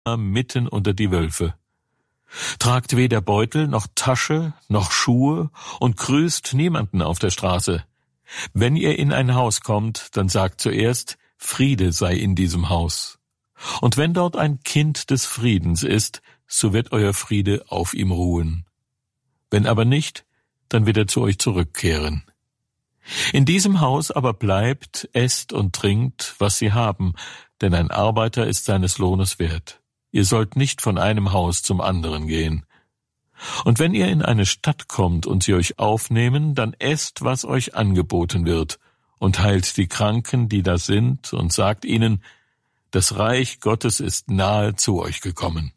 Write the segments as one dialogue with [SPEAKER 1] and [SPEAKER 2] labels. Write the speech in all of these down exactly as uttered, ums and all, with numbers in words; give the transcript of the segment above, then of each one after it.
[SPEAKER 1] mitten unter die Wölfe. Tragt weder Beutel noch Tasche noch Schuhe und grüßt niemanden auf der Straße. Wenn ihr in ein Haus kommt, dann sagt zuerst, Friede sei in diesem Haus. Und wenn dort ein Kind des Friedens ist, so wird euer Friede auf ihm ruhen. Wenn aber nicht, dann wird er zu euch zurückkehren. In diesem Haus aber bleibt, esst und trinkt, was sie haben, denn ein Arbeiter ist seines Lohnes wert. Ihr sollt nicht von einem Haus zum anderen gehen. Und wenn ihr in eine Stadt kommt und sie euch aufnehmen, dann esst, was euch angeboten wird, und heilt die Kranken, die da sind, und sagt ihnen, das Reich Gottes ist nahe zu euch gekommen.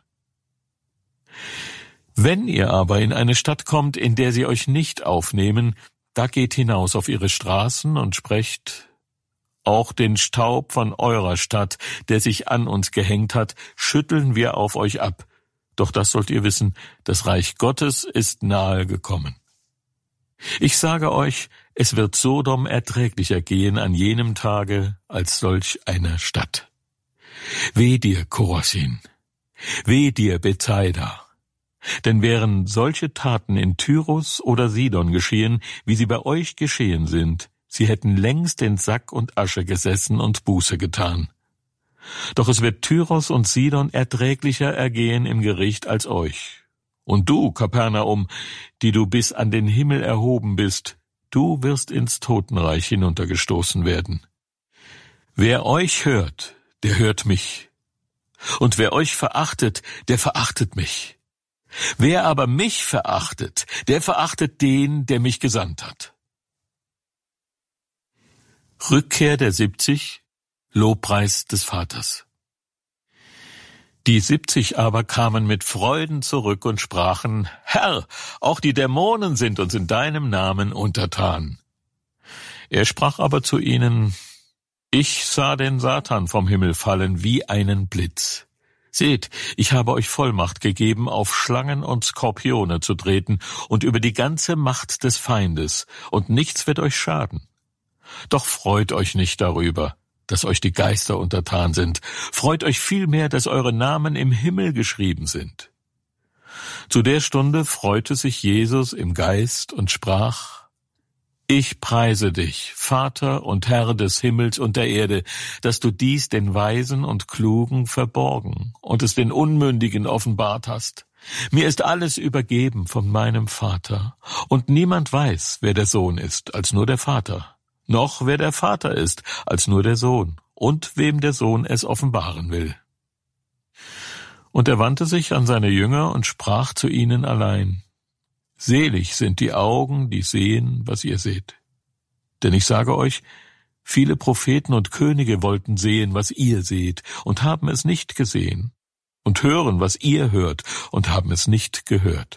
[SPEAKER 1] Wenn ihr aber in eine Stadt kommt, in der sie euch nicht aufnehmen, da geht hinaus auf ihre Straßen und sprecht, auch den Staub von eurer Stadt, der sich an uns gehängt hat, schütteln wir auf euch ab. Doch das sollt ihr wissen, das Reich Gottes ist nahe gekommen. Ich sage euch, es wird Sodom erträglicher gehen an jenem Tage als solch eine Stadt. Weh dir, Chorazin! Weh dir, Bethsaida! Denn wären solche Taten in Tyrus oder Sidon geschehen, wie sie bei euch geschehen sind, sie hätten längst in Sack und Asche gesessen und Buße getan. Doch es wird Tyros und Sidon erträglicher ergehen im Gericht als euch. Und du, Kapernaum, die du bis an den Himmel erhoben bist, du wirst ins Totenreich hinuntergestoßen werden. Wer euch hört, der hört mich. Und wer euch verachtet, der verachtet mich. Wer aber mich verachtet, der verachtet den, der mich gesandt hat. Rückkehr der siebzig, Lobpreis des Vaters. Die siebzig aber kamen mit Freuden zurück und sprachen, Herr, auch die Dämonen sind uns in deinem Namen untertan. Er sprach aber zu ihnen, ich sah den Satan vom Himmel fallen wie einen Blitz. Seht, ich habe euch Vollmacht gegeben, auf Schlangen und Skorpione zu treten und über die ganze Macht des Feindes, und nichts wird euch schaden. Doch freut euch nicht darüber, dass euch die Geister untertan sind. Freut euch vielmehr, dass eure Namen im Himmel geschrieben sind. Zu der Stunde freute sich Jesus im Geist und sprach, ich preise dich, Vater und Herr des Himmels und der Erde, dass du dies den Weisen und Klugen verborgen und es den Unmündigen offenbart hast. Mir ist alles übergeben von meinem Vater, und niemand weiß, wer der Sohn ist, als nur der Vater, noch wer der Vater ist, als nur der Sohn, und wem der Sohn es offenbaren will. Und er wandte sich an seine Jünger und sprach zu ihnen allein, selig sind die Augen, die sehen, was ihr seht. Denn ich sage euch, viele Propheten und Könige wollten sehen, was ihr seht, und haben es nicht gesehen, und hören, was ihr hört, und haben es nicht gehört.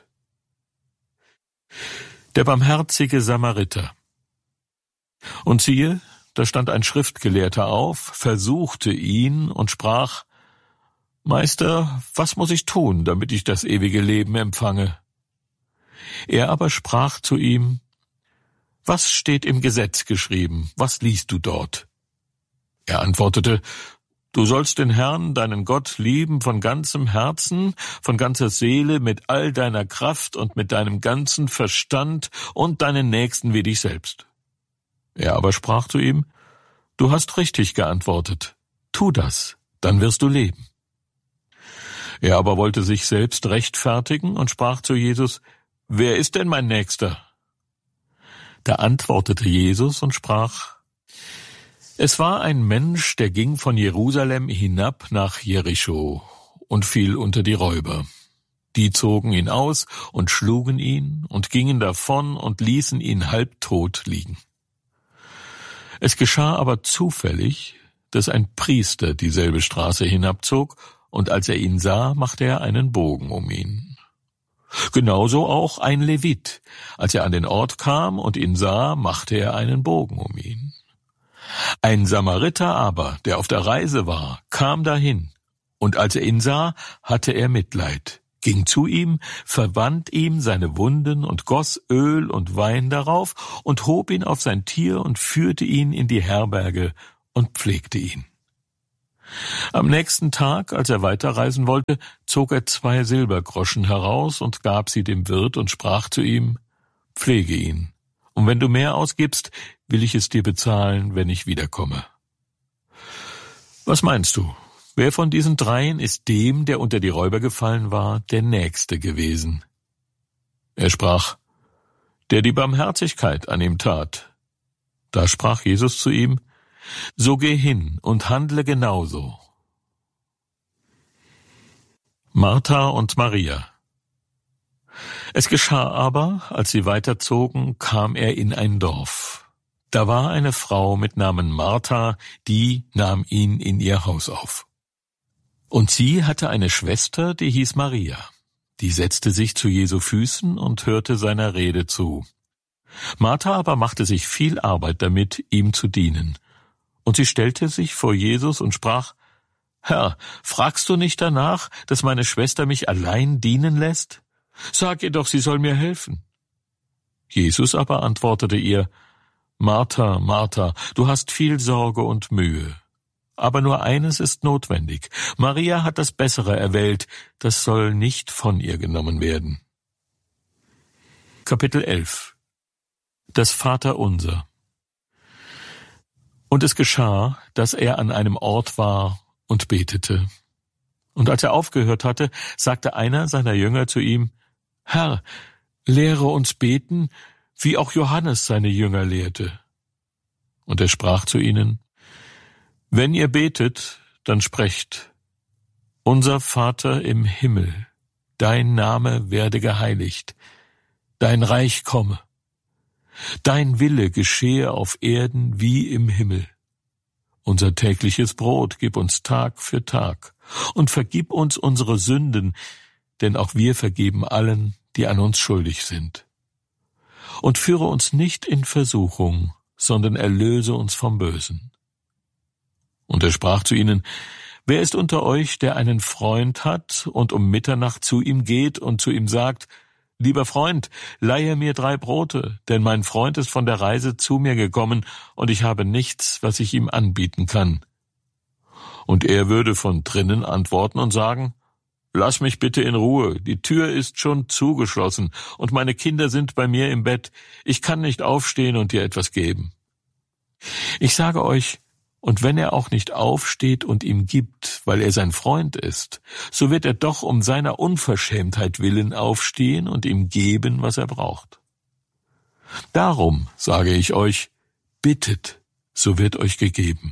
[SPEAKER 1] Der barmherzige Samariter. Und siehe, da stand ein Schriftgelehrter auf, versuchte ihn und sprach, Meister, was muss ich tun, damit ich das ewige Leben empfange? Er aber sprach zu ihm, was steht im Gesetz geschrieben, was liest du dort? Er antwortete, du sollst den Herrn, deinen Gott, lieben von ganzem Herzen, von ganzer Seele, mit all deiner Kraft und mit deinem ganzen Verstand und deinen Nächsten wie dich selbst. Er aber sprach zu ihm, du hast richtig geantwortet, tu das, dann wirst du leben. Er aber wollte sich selbst rechtfertigen und sprach zu Jesus, wer ist denn mein Nächster? Da antwortete Jesus und sprach, es war ein Mensch, der ging von Jerusalem hinab nach Jericho und fiel unter die Räuber. Die zogen ihn aus und schlugen ihn und gingen davon und ließen ihn halbtot liegen. Es geschah aber zufällig, dass ein Priester dieselbe Straße hinabzog, und als er ihn sah, machte er einen Bogen um ihn. Genauso auch ein Levit. Als er an den Ort kam und ihn sah, machte er einen Bogen um ihn. Ein Samariter aber, der auf der Reise war, kam dahin, und als er ihn sah, hatte er Mitleid, ging zu ihm, verband ihm seine Wunden und goss Öl und Wein darauf und hob ihn auf sein Tier und führte ihn in die Herberge und pflegte ihn. Am nächsten Tag, als er weiterreisen wollte, zog er zwei Silbergroschen heraus und gab sie dem Wirt und sprach zu ihm: Pflege ihn, und wenn du mehr ausgibst, will ich es dir bezahlen, wenn ich wiederkomme. Was meinst du? Wer von diesen dreien ist dem, der unter die Räuber gefallen war, der Nächste gewesen? Er sprach: Der die Barmherzigkeit an ihm tat. Da sprach Jesus zu ihm: So geh hin und handle genauso. Martha und Maria. Es geschah aber, als sie weiterzogen, kam er in ein Dorf. Da war eine Frau mit Namen Martha, die nahm ihn in ihr Haus auf. Und sie hatte eine Schwester, die hieß Maria. Die setzte sich zu Jesu Füßen und hörte seiner Rede zu. Martha aber machte sich viel Arbeit damit, ihm zu dienen. Und sie stellte sich vor Jesus und sprach: Herr, fragst du nicht danach, dass meine Schwester mich allein dienen lässt? Sag ihr doch, sie soll mir helfen. Jesus aber antwortete ihr: Martha, Martha, du hast viel Sorge und Mühe. Aber nur eines ist notwendig. Maria hat das Bessere erwählt, das soll nicht von ihr genommen werden. Kapitel elf. Das Vaterunser. Und es geschah, dass er an einem Ort war und betete. Und als er aufgehört hatte, sagte einer seiner Jünger zu ihm: Herr, lehre uns beten, wie auch Johannes seine Jünger lehrte. Und er sprach zu ihnen: Wenn ihr betet, dann sprecht: Unser Vater im Himmel, dein Name werde geheiligt, dein Reich komme. Dein Wille geschehe auf Erden wie im Himmel. Unser tägliches Brot gib uns Tag für Tag und vergib uns unsere Sünden, denn auch wir vergeben allen, die an uns schuldig sind. Und führe uns nicht in Versuchung, sondern erlöse uns vom Bösen. Und er sprach zu ihnen: Wer ist unter euch, der einen Freund hat und um Mitternacht zu ihm geht und zu ihm sagt: Lieber Freund, leihe mir drei Brote, denn mein Freund ist von der Reise zu mir gekommen und ich habe nichts, was ich ihm anbieten kann. Und er würde von drinnen antworten und sagen: Lass mich bitte in Ruhe, die Tür ist schon zugeschlossen und meine Kinder sind bei mir im Bett, ich kann nicht aufstehen und dir etwas geben. Ich sage euch, und wenn er auch nicht aufsteht und ihm gibt, weil er sein Freund ist, so wird er doch um seiner Unverschämtheit willen aufstehen und ihm geben, was er braucht. Darum sage ich euch, bittet, so wird euch gegeben.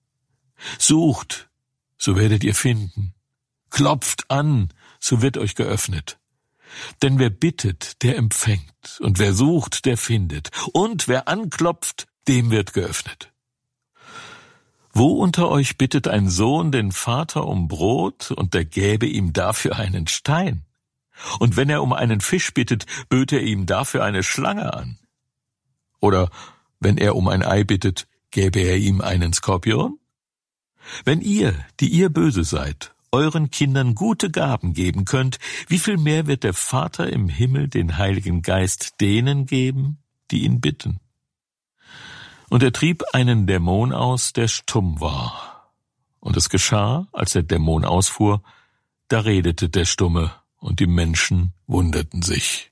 [SPEAKER 1] Sucht, so werdet ihr finden. Klopft an, so wird euch geöffnet. Denn wer bittet, der empfängt, und wer sucht, der findet, und wer anklopft, dem wird geöffnet. Wo unter euch bittet ein Sohn den Vater um Brot, und der gäbe ihm dafür einen Stein? Und wenn er um einen Fisch bittet, böte er ihm dafür eine Schlange an? Oder wenn er um ein Ei bittet, gäbe er ihm einen Skorpion? Wenn ihr, die ihr böse seid, euren Kindern gute Gaben geben könnt, wie viel mehr wird der Vater im Himmel den Heiligen Geist denen geben, die ihn bitten? Und er trieb einen Dämon aus, der stumm war. Und es geschah, als der Dämon ausfuhr, da redete der Stumme, und die Menschen wunderten sich.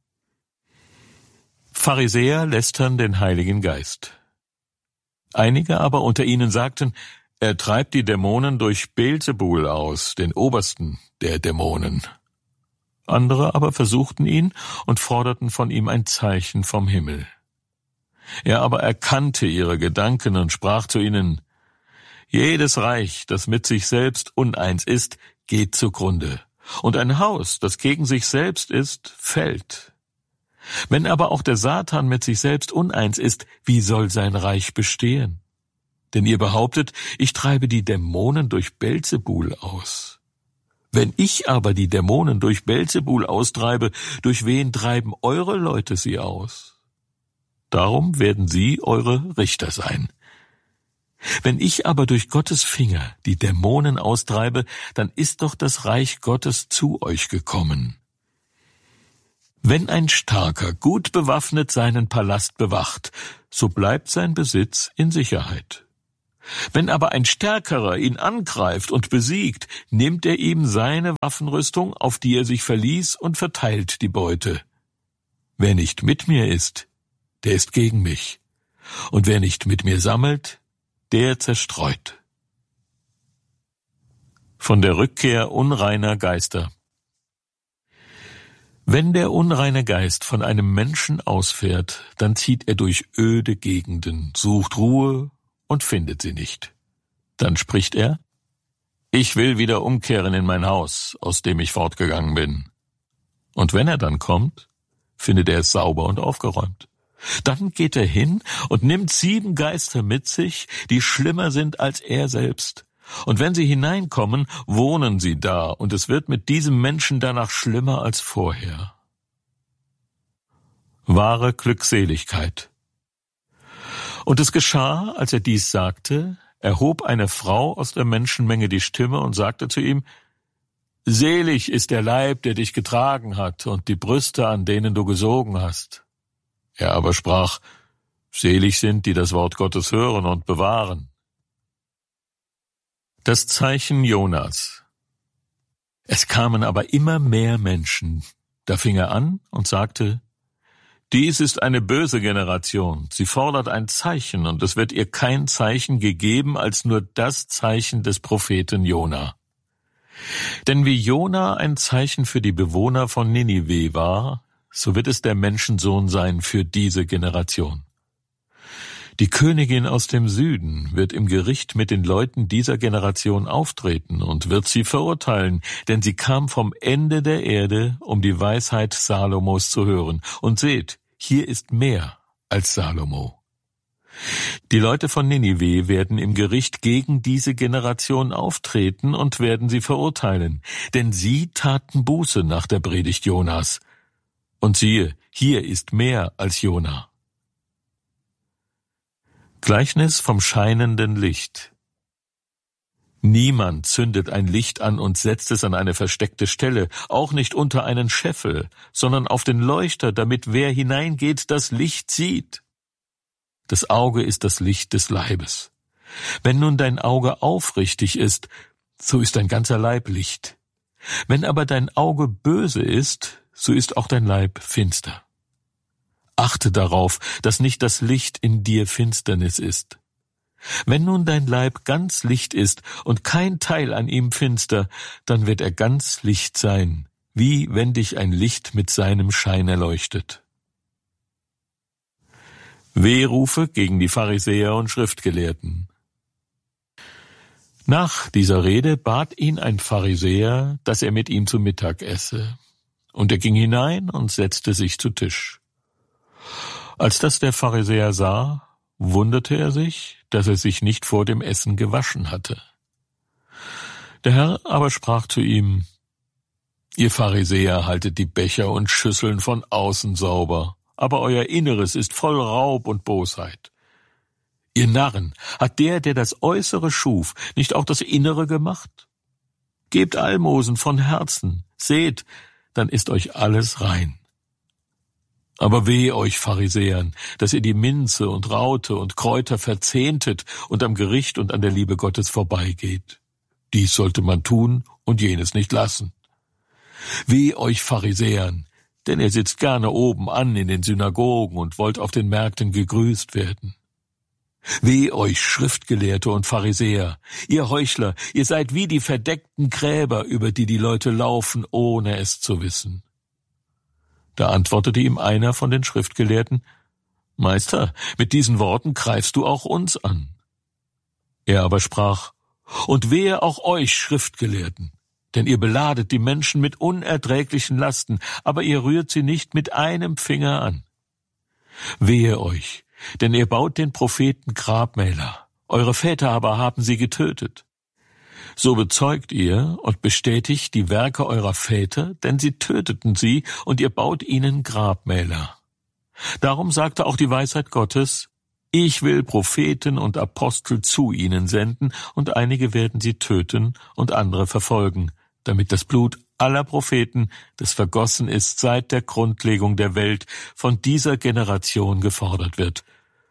[SPEAKER 1] Pharisäer lästern den Heiligen Geist. Einige aber unter ihnen sagten: Er treibt die Dämonen durch Beelzebul aus, den Obersten der Dämonen. Andere aber versuchten ihn und forderten von ihm ein Zeichen vom Himmel. Er aber erkannte ihre Gedanken und sprach zu ihnen: Jedes Reich, das mit sich selbst uneins ist, geht zugrunde, und ein Haus, das gegen sich selbst ist, fällt. Wenn aber auch der Satan mit sich selbst uneins ist, wie soll sein Reich bestehen? Denn ihr behauptet, ich treibe die Dämonen durch Beelzebul aus. Wenn ich aber die Dämonen durch Beelzebul austreibe, durch wen treiben eure Leute sie aus? Darum werden sie eure Richter sein. Wenn ich aber durch Gottes Finger die Dämonen austreibe, dann ist doch das Reich Gottes zu euch gekommen. Wenn ein Starker gut bewaffnet seinen Palast bewacht, so bleibt sein Besitz in Sicherheit. Wenn aber ein Stärkerer ihn angreift und besiegt, nimmt er ihm seine Waffenrüstung, auf die er sich verließ, und verteilt die Beute. Wer nicht mit mir ist, der ist gegen mich. Und wer nicht mit mir sammelt, der zerstreut. Von der Rückkehr unreiner Geister. Wenn der unreine Geist von einem Menschen ausfährt, dann zieht er durch öde Gegenden, sucht Ruhe und findet sie nicht. Dann spricht er: Ich will wieder umkehren in mein Haus, aus dem ich fortgegangen bin. Und wenn er dann kommt, findet er es sauber und aufgeräumt. Dann geht er hin und nimmt sieben Geister mit sich, die schlimmer sind als er selbst. Und wenn sie hineinkommen, wohnen sie da, und es wird mit diesem Menschen danach schlimmer als vorher. Wahre Glückseligkeit. Und es geschah, als er dies sagte, erhob eine Frau aus der Menschenmenge die Stimme und sagte zu ihm: Selig ist der Leib, der dich getragen hat, und die Brüste, an denen du gesogen hast. Er aber sprach: Selig sind, die das Wort Gottes hören und bewahren. Das Zeichen Jonas. Es kamen aber immer mehr Menschen. Da fing er an und sagte: Dies ist eine böse Generation. Sie fordert ein Zeichen, und es wird ihr kein Zeichen gegeben, als nur das Zeichen des Propheten Jona. Denn wie Jona ein Zeichen für die Bewohner von Ninive war, so wird es der Menschensohn sein für diese Generation. Die Königin aus dem Süden wird im Gericht mit den Leuten dieser Generation auftreten und wird sie verurteilen, denn sie kam vom Ende der Erde, um die Weisheit Salomos zu hören. Und seht, hier ist mehr als Salomo. Die Leute von Ninive werden im Gericht gegen diese Generation auftreten und werden sie verurteilen, denn sie taten Buße nach der Predigt Jonas. Und siehe, hier ist mehr als Jona. Gleichnis vom scheinenden Licht. Niemand zündet ein Licht an und setzt es an eine versteckte Stelle, auch nicht unter einen Scheffel, sondern auf den Leuchter, damit wer hineingeht, das Licht sieht. Das Auge ist das Licht des Leibes. Wenn nun dein Auge aufrichtig ist, so ist dein ganzer Leib Licht. Wenn aber dein Auge böse ist, so ist auch dein Leib finster. Achte darauf, dass nicht das Licht in dir Finsternis ist. Wenn nun dein Leib ganz Licht ist und kein Teil an ihm finster, dann wird er ganz Licht sein, wie wenn dich ein Licht mit seinem Schein erleuchtet. Wehrufe gegen die Pharisäer und Schriftgelehrten. Nach dieser Rede bat ihn ein Pharisäer, dass er mit ihm zu Mittag esse. Und er ging hinein und setzte sich zu Tisch. Als das der Pharisäer sah, wunderte er sich, dass er sich nicht vor dem Essen gewaschen hatte. Der Herr aber sprach zu ihm: Ihr Pharisäer haltet die Becher und Schüsseln von außen sauber, aber euer Inneres ist voll Raub und Bosheit. Ihr Narren, hat der, der das Äußere schuf, nicht auch das Innere gemacht? Gebt Almosen von Herzen, seht, dann ist euch alles rein. Aber weh euch Pharisäern, dass ihr die Minze und Raute und Kräuter verzehntet und am Gericht und an der Liebe Gottes vorbeigeht. Dies sollte man tun und jenes nicht lassen. Weh euch Pharisäern, denn ihr sitzt gerne oben an in den Synagogen und wollt auf den Märkten gegrüßt werden. Weh euch Schriftgelehrte und Pharisäer, ihr Heuchler, ihr seid wie die verdeckten Gräber, über die die Leute laufen, ohne es zu wissen. Da antwortete ihm einer von den Schriftgelehrten: Meister, mit diesen Worten greifst du auch uns an. Er aber sprach: Und wehe auch euch Schriftgelehrten, denn ihr beladet die Menschen mit unerträglichen Lasten, aber ihr rührt sie nicht mit einem Finger an. Wehe euch, denn ihr baut den Propheten Grabmäler, eure Väter aber haben sie getötet. So bezeugt ihr und bestätigt die Werke eurer Väter, denn sie töteten sie, und ihr baut ihnen Grabmäler. Darum sagte auch die Weisheit Gottes: Ich will Propheten und Apostel zu ihnen senden, und einige werden sie töten und andere verfolgen, damit das Blut aller Propheten, das vergossen ist seit der Grundlegung der Welt, von dieser Generation gefordert wird.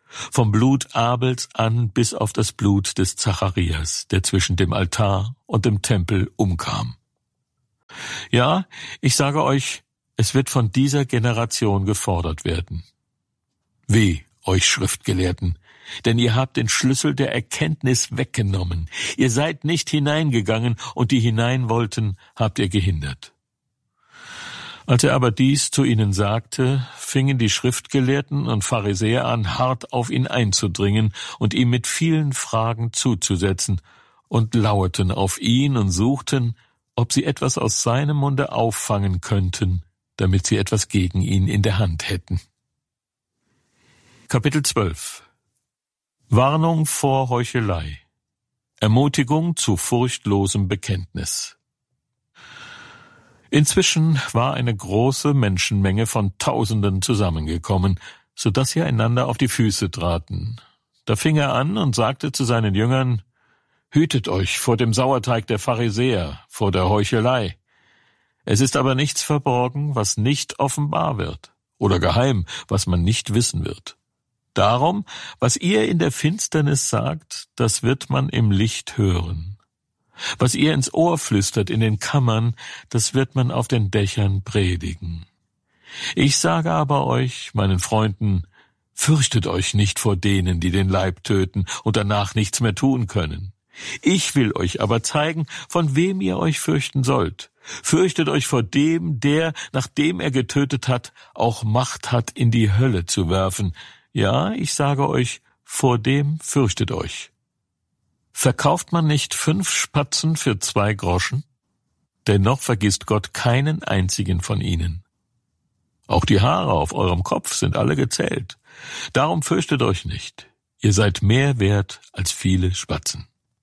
[SPEAKER 1] vom Blut Abels an bis auf das Blut des Zacharias, der zwischen dem Altar und dem Tempel umkam. Ja, ich sage euch, es wird von dieser Generation gefordert werden. Weh, euch Schriftgelehrten, denn ihr habt den Schlüssel der Erkenntnis weggenommen. Ihr seid nicht hineingegangen, und die hinein wollten, habt ihr gehindert. Als er aber dies zu ihnen sagte, fingen die Schriftgelehrten und Pharisäer an, hart auf ihn einzudringen und ihm mit vielen Fragen zuzusetzen, und lauerten auf ihn und suchten, ob sie etwas aus seinem Munde auffangen könnten, damit sie etwas gegen ihn in der Hand hätten. Kapitel zwölf. Warnung vor Heuchelei. Ermutigung zu furchtlosem Bekenntnis. Inzwischen war eine große Menschenmenge von Tausenden zusammengekommen, so dass sie einander auf die Füße traten. Da fing er an und sagte zu seinen Jüngern: Hütet euch vor dem Sauerteig der Pharisäer, vor der Heuchelei. Es ist aber nichts verborgen, was nicht offenbar wird, oder geheim, was man nicht wissen wird. Darum, was ihr in der Finsternis sagt, das wird man im Licht hören. Was ihr ins Ohr flüstert in den Kammern, das wird man auf den Dächern predigen. Ich sage aber euch, meinen Freunden, fürchtet euch nicht vor denen, die den Leib töten und danach nichts mehr tun können. Ich will euch aber zeigen, von wem ihr euch fürchten sollt. Fürchtet euch vor dem, der, nachdem er getötet hat, auch Macht hat, in die Hölle zu werfen. Ja, ich sage euch, vor dem fürchtet euch. Verkauft man nicht fünf Spatzen für zwei Groschen? Dennoch vergisst Gott keinen einzigen von ihnen. Auch die Haare auf eurem Kopf sind alle gezählt. Darum fürchtet euch nicht. Ihr seid mehr wert als viele Spatzen.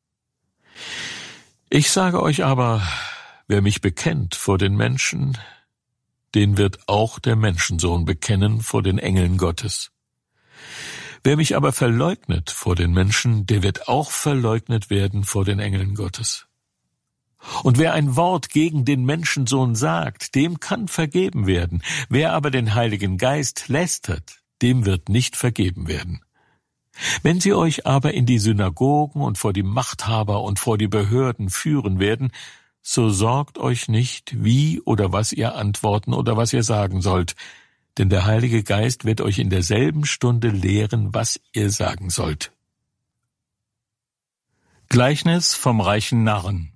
[SPEAKER 1] Ich sage euch aber, wer mich bekennt vor den Menschen, den wird auch der Menschensohn bekennen vor den Engeln Gottes. Wer mich aber verleugnet vor den Menschen, der wird auch verleugnet werden vor den Engeln Gottes. Und wer ein Wort gegen den Menschensohn sagt, dem kann vergeben werden. Wer aber den Heiligen Geist lästert, dem wird nicht vergeben werden. Wenn sie euch aber in die Synagogen und vor die Machthaber und vor die Behörden führen werden, so sorgt euch nicht, wie oder was ihr antworten oder was ihr sagen sollt, denn der Heilige Geist wird euch in derselben Stunde lehren, was ihr sagen sollt. Gleichnis vom reichen Narren.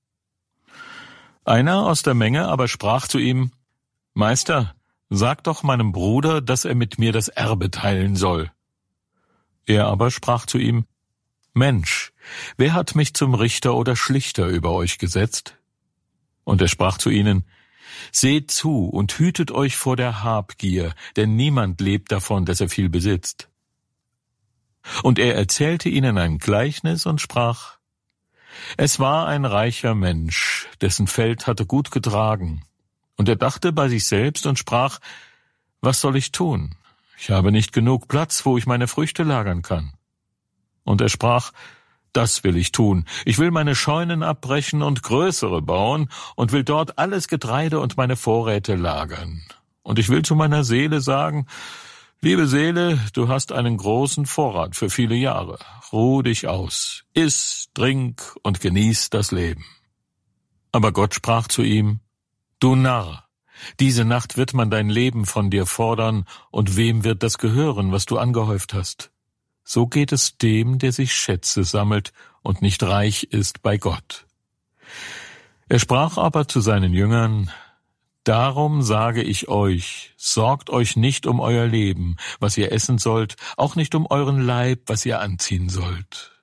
[SPEAKER 1] Einer aus der Menge aber sprach zu ihm: Meister, sag doch meinem Bruder, dass er mit mir das Erbe teilen soll. Er aber sprach zu ihm: Mensch, wer hat mich zum Richter oder Schlichter über euch gesetzt? Und er sprach zu ihnen: Seht zu und hütet euch vor der Habgier, denn niemand lebt davon, dass er viel besitzt. Und er erzählte ihnen ein Gleichnis und sprach: Es war ein reicher Mensch, dessen Feld hatte gut getragen. Und er dachte bei sich selbst und sprach: Was soll ich tun? Ich habe nicht genug Platz, wo ich meine Früchte lagern kann. Und er sprach: Das will ich tun. Ich will meine Scheunen abbrechen und größere bauen und will dort alles Getreide und meine Vorräte lagern. Und ich will zu meiner Seele sagen: Liebe Seele, du hast einen großen Vorrat für viele Jahre. Ruh dich aus, iss, trink und genieß das Leben. Aber Gott sprach zu ihm: Du Narr, diese Nacht wird man dein Leben von dir fordern, und wem wird das gehören, was du angehäuft hast? So geht es dem, der sich Schätze sammelt und nicht reich ist bei Gott. Er sprach aber zu seinen Jüngern: Darum sage ich euch, sorgt euch nicht um euer Leben, was ihr essen sollt, auch nicht um euren Leib, was ihr anziehen sollt.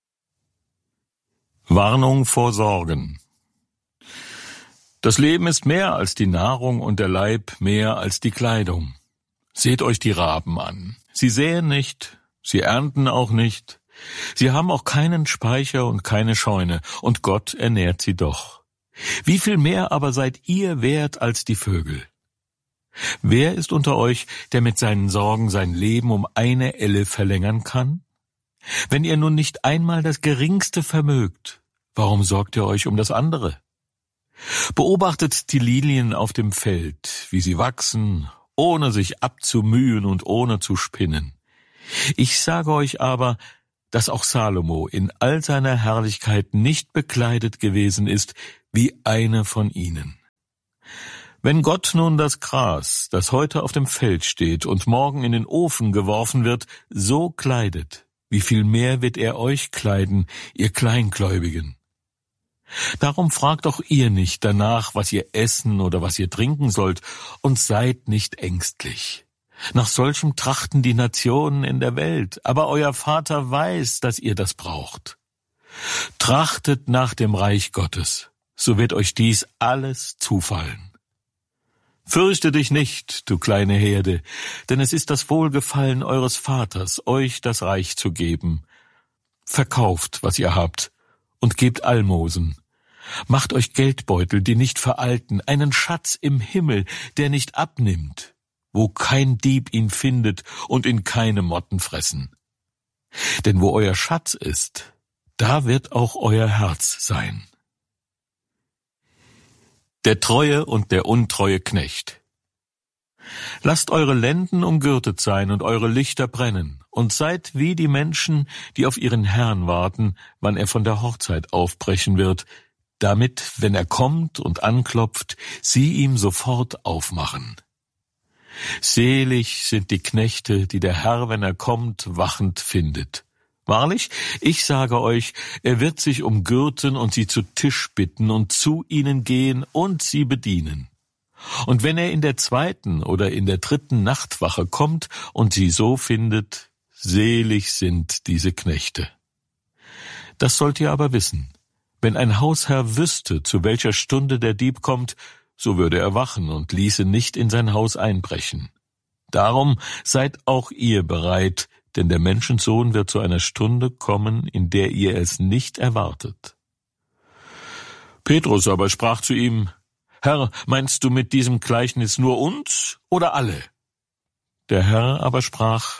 [SPEAKER 1] Warnung vor Sorgen. Das Leben ist mehr als die Nahrung und der Leib mehr als die Kleidung. Seht euch die Raben an. Sie säen nicht, sie ernten auch nicht. Sie haben auch keinen Speicher und keine Scheune, und Gott ernährt sie doch. Wie viel mehr aber seid ihr wert als die Vögel? Wer ist unter euch, der mit seinen Sorgen sein Leben um eine Elle verlängern kann? Wenn ihr nun nicht einmal das Geringste vermögt, warum sorgt ihr euch um das andere? Beobachtet die Lilien auf dem Feld, wie sie wachsen, ohne sich abzumühen und ohne zu spinnen. Ich sage euch aber, dass auch Salomo in all seiner Herrlichkeit nicht bekleidet gewesen ist wie einer von ihnen. Wenn Gott nun das Gras, das heute auf dem Feld steht und morgen in den Ofen geworfen wird, so kleidet, wie viel mehr wird er euch kleiden, ihr Kleingläubigen? Darum fragt auch ihr nicht danach, was ihr essen oder was ihr trinken sollt, und seid nicht ängstlich. Nach solchem trachten die Nationen in der Welt, aber euer Vater weiß, dass ihr das braucht. Trachtet nach dem Reich Gottes, so wird euch dies alles zufallen. Fürchte dich nicht, du kleine Herde, denn es ist das Wohlgefallen eures Vaters, euch das Reich zu geben. Verkauft, was ihr habt, und gebt Almosen. Macht euch Geldbeutel, die nicht veralten, einen Schatz im Himmel, der nicht abnimmt, wo kein Dieb ihn findet und ihn keine Motten fressen. Denn wo euer Schatz ist, da wird auch euer Herz sein. Der treue und der untreue Knecht. Lasst eure Lenden umgürtet sein und eure Lichter brennen, und seid wie die Menschen, die auf ihren Herrn warten, wann er von der Hochzeit aufbrechen wird, damit, wenn er kommt und anklopft, sie ihm sofort aufmachen. Selig sind die Knechte, die der Herr, wenn er kommt, wachend findet. Wahrlich, ich sage euch, er wird sich umgürten und sie zu Tisch bitten und zu ihnen gehen und sie bedienen. Und wenn er in der zweiten oder in der dritten Nachtwache kommt und sie so findet, selig sind diese Knechte. Das sollt ihr aber wissen. Wenn ein Hausherr wüsste, zu welcher Stunde der Dieb kommt, so würde er wachen und ließe nicht in sein Haus einbrechen. Darum seid auch ihr bereit, denn der Menschensohn wird zu einer Stunde kommen, in der ihr es nicht erwartet. Petrus aber sprach zu ihm: Herr, meinst du mit diesem Gleichnis nur uns oder alle? Der Herr aber sprach: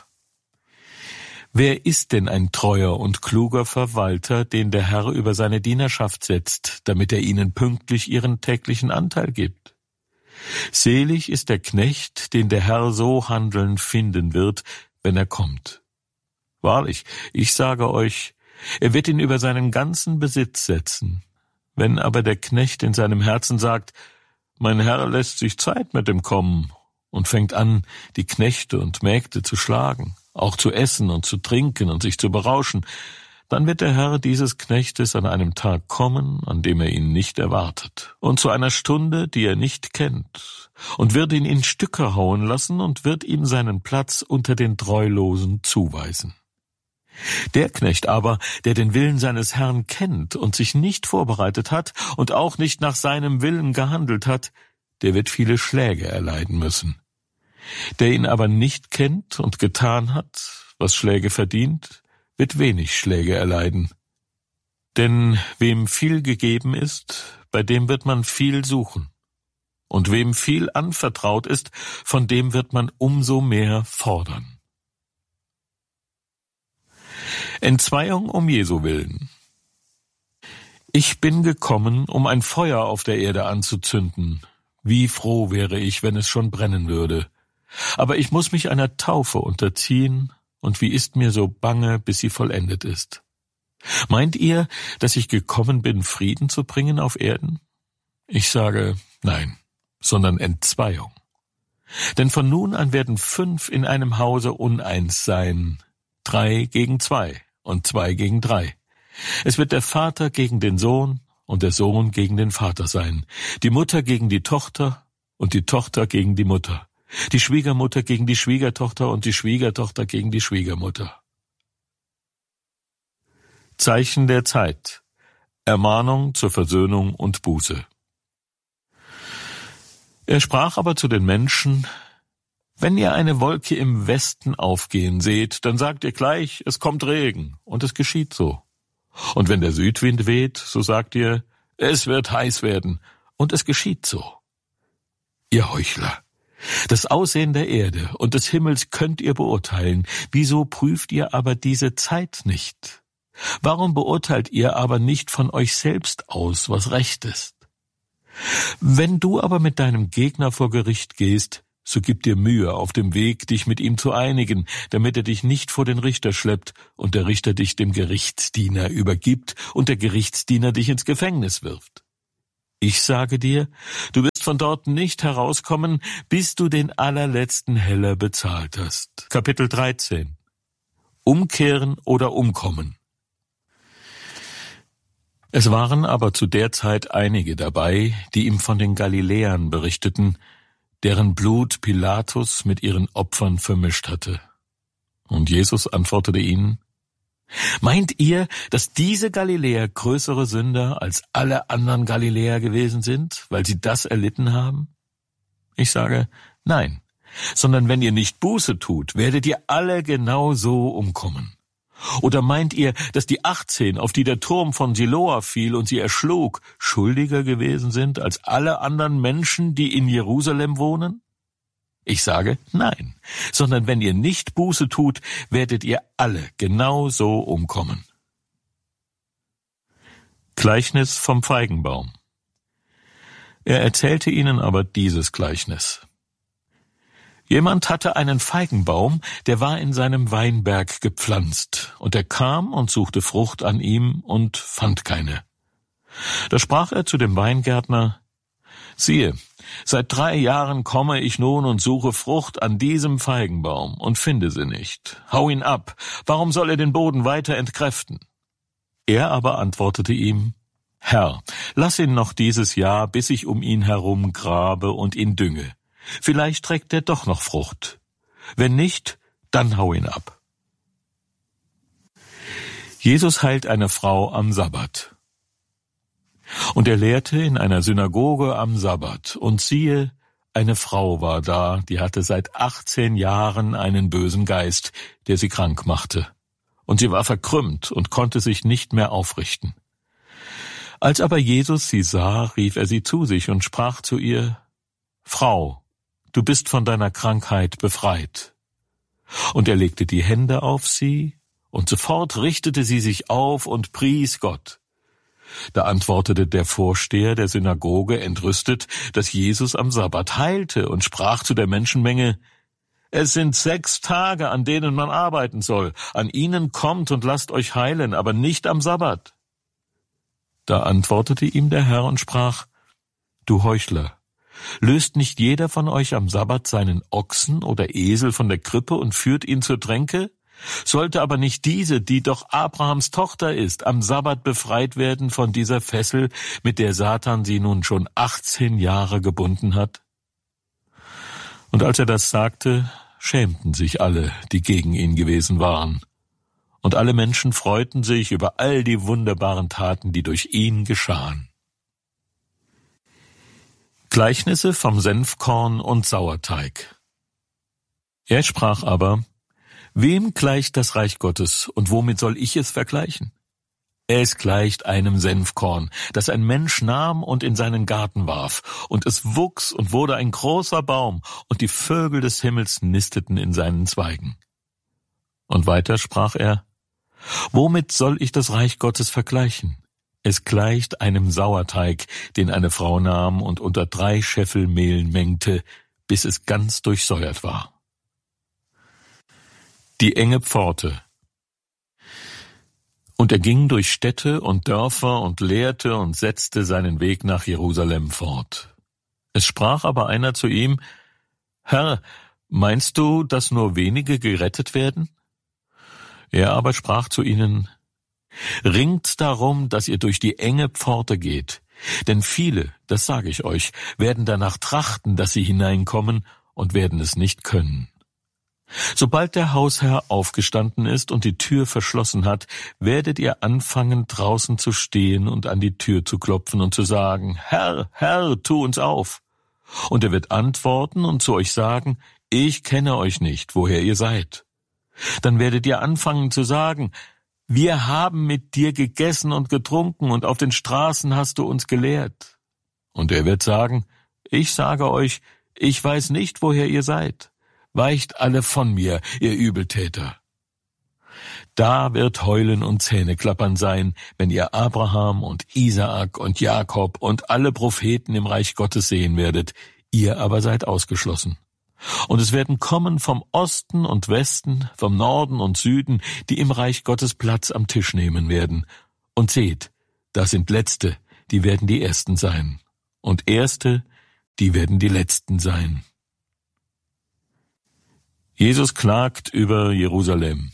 [SPEAKER 1] Wer ist denn ein treuer und kluger Verwalter, den der Herr über seine Dienerschaft setzt, damit er ihnen pünktlich ihren täglichen Anteil gibt? Selig ist der Knecht, den der Herr so handeln finden wird, wenn er kommt. Wahrlich, ich sage euch, er wird ihn über seinen ganzen Besitz setzen. Wenn aber der Knecht in seinem Herzen sagt: Mein Herr lässt sich Zeit mit dem Kommen, und fängt an, die Knechte und Mägde zu schlagen, auch zu essen und zu trinken und sich zu berauschen, dann wird der Herr dieses Knechtes an einem Tag kommen, an dem er ihn nicht erwartet, und zu einer Stunde, die er nicht kennt, und wird ihn in Stücke hauen lassen und wird ihm seinen Platz unter den Treulosen zuweisen. Der Knecht aber, der den Willen seines Herrn kennt und sich nicht vorbereitet hat und auch nicht nach seinem Willen gehandelt hat, der wird viele Schläge erleiden müssen. Der ihn aber nicht kennt und getan hat, was Schläge verdient, wird wenig Schläge erleiden. Denn wem viel gegeben ist, bei dem wird man viel suchen. Und wem viel anvertraut ist, von dem wird man umso mehr fordern. Entzweiung um Jesu willen. Ich bin gekommen, um ein Feuer auf der Erde anzuzünden. Wie froh wäre ich, wenn es schon brennen würde. Aber ich muss mich einer Taufe unterziehen, und wie ist mir so bange, bis sie vollendet ist. Meint ihr, dass ich gekommen bin, Frieden zu bringen auf Erden? Ich sage, nein, sondern Entzweiung. Denn von nun an werden fünf in einem Hause uneins sein, drei gegen zwei und zwei gegen drei. Es wird der Vater gegen den Sohn und der Sohn gegen den Vater sein, die Mutter gegen die Tochter und die Tochter gegen die Mutter, die Schwiegermutter gegen die Schwiegertochter und die Schwiegertochter gegen die Schwiegermutter. Zeichen der Zeit. Ermahnung zur Versöhnung und Buße. Er sprach aber zu den Menschen: Wenn ihr eine Wolke im Westen aufgehen seht, dann sagt ihr gleich, es kommt Regen, und es geschieht so. Und wenn der Südwind weht, so sagt ihr, es wird heiß werden, und es geschieht so. Ihr Heuchler! Das Aussehen der Erde und des Himmels könnt ihr beurteilen. Wieso prüft ihr aber diese Zeit nicht? Warum beurteilt ihr aber nicht von euch selbst aus, was recht ist? Wenn du aber mit deinem Gegner vor Gericht gehst, so gib dir Mühe auf dem Weg, dich mit ihm zu einigen, damit er dich nicht vor den Richter schleppt und der Richter dich dem Gerichtsdiener übergibt und der Gerichtsdiener dich ins Gefängnis wirft. Ich sage dir, du wirst von dort nicht herauskommen, bis du den allerletzten Heller bezahlt hast. Kapitel dreizehn. Umkehren oder umkommen. Es waren aber zu der Zeit einige dabei, die ihm von den Galiläern berichteten, deren Blut Pilatus mit ihren Opfern vermischt hatte. Und Jesus antwortete ihnen: Meint ihr, dass diese Galiläer größere Sünder als alle anderen Galiläer gewesen sind, weil sie das erlitten haben? Ich sage, nein, sondern wenn ihr nicht Buße tut, werdet ihr alle genau so umkommen. Oder meint ihr, dass die achtzehn, auf die der Turm von Siloa fiel und sie erschlug, schuldiger gewesen sind als alle anderen Menschen, die in Jerusalem wohnen? Ich sage, nein, sondern wenn ihr nicht Buße tut, werdet ihr alle genau so umkommen. Gleichnis vom Feigenbaum. Er erzählte ihnen aber dieses Gleichnis. Jemand hatte einen Feigenbaum, der war in seinem Weinberg gepflanzt, und er kam und suchte Frucht an ihm und fand keine. Da sprach er zu dem Weingärtner: Siehe, seit drei Jahren komme ich nun und suche Frucht an diesem Feigenbaum und finde sie nicht. Hau ihn ab, warum soll er den Boden weiter entkräften? Er aber antwortete ihm: Herr, lass ihn noch dieses Jahr, bis ich um ihn herum grabe und ihn dünge. Vielleicht trägt er doch noch Frucht. Wenn nicht, dann hau ihn ab. Jesus heilt eine Frau am Sabbat. Und er lehrte in einer Synagoge am Sabbat. Und siehe, eine Frau war da, die hatte seit achtzehn Jahren einen bösen Geist, der sie krank machte. Und sie war verkrümmt und konnte sich nicht mehr aufrichten. Als aber Jesus sie sah, rief er sie zu sich und sprach zu ihr: Frau, du bist von deiner Krankheit befreit. Und er legte die Hände auf sie, und sofort richtete sie sich auf und pries Gott. Da antwortete der Vorsteher der Synagoge entrüstet, dass Jesus am Sabbat heilte, und sprach zu der Menschenmenge: Es sind sechs Tage, an denen man arbeiten soll. An ihnen kommt und lasst euch heilen, aber nicht am Sabbat. Da antwortete ihm der Herr und sprach: Du Heuchler, löst nicht jeder von euch am Sabbat seinen Ochsen oder Esel von der Krippe und führt ihn zur Tränke? Sollte aber nicht diese, die doch Abrahams Tochter ist, am Sabbat befreit werden von dieser Fessel, mit der Satan sie nun schon achtzehn Jahre gebunden hat? Und als er das sagte, schämten sich alle, die gegen ihn gewesen waren. Und alle Menschen freuten sich über all die wunderbaren Taten, die durch ihn geschahen. Gleichnisse vom Senfkorn und Sauerteig. Er sprach aber: Wem gleicht das Reich Gottes, und womit soll ich es vergleichen? Es gleicht einem Senfkorn, das ein Mensch nahm und in seinen Garten warf, und es wuchs und wurde ein großer Baum, und die Vögel des Himmels nisteten in seinen Zweigen. Und weiter sprach er: Womit soll ich das Reich Gottes vergleichen? Es gleicht einem Sauerteig, den eine Frau nahm und unter drei Scheffel Mehl mengte, bis es ganz durchsäuert war. Die enge Pforte. Und er ging durch Städte und Dörfer und lehrte und setzte seinen Weg nach Jerusalem fort. Es sprach aber einer zu ihm: Herr, meinst du, dass nur wenige gerettet werden? Er aber sprach zu ihnen: Ringt darum, dass ihr durch die enge Pforte geht, denn viele, das sage ich euch, werden danach trachten, dass sie hineinkommen, und werden es nicht können. Sobald der Hausherr aufgestanden ist und die Tür verschlossen hat, werdet ihr anfangen, draußen zu stehen und an die Tür zu klopfen und zu sagen: Herr, Herr, tu uns auf. Und er wird antworten und zu euch sagen: Ich kenne euch nicht, woher ihr seid. Dann werdet ihr anfangen zu sagen: Wir haben mit dir gegessen und getrunken, und auf den Straßen hast du uns gelehrt. Und er wird sagen: Ich sage euch, ich weiß nicht, woher ihr seid. Weicht alle von mir, ihr Übeltäter. Da wird Heulen und Zähneklappern sein, wenn ihr Abraham und Isaak und Jakob und alle Propheten im Reich Gottes sehen werdet, ihr aber seid ausgeschlossen. Und es werden kommen vom Osten und Westen, vom Norden und Süden, die im Reich Gottes Platz am Tisch nehmen werden. Und seht, das sind Letzte, die werden die Ersten sein. Und Erste, die werden die Letzten sein. Jesus klagt über Jerusalem.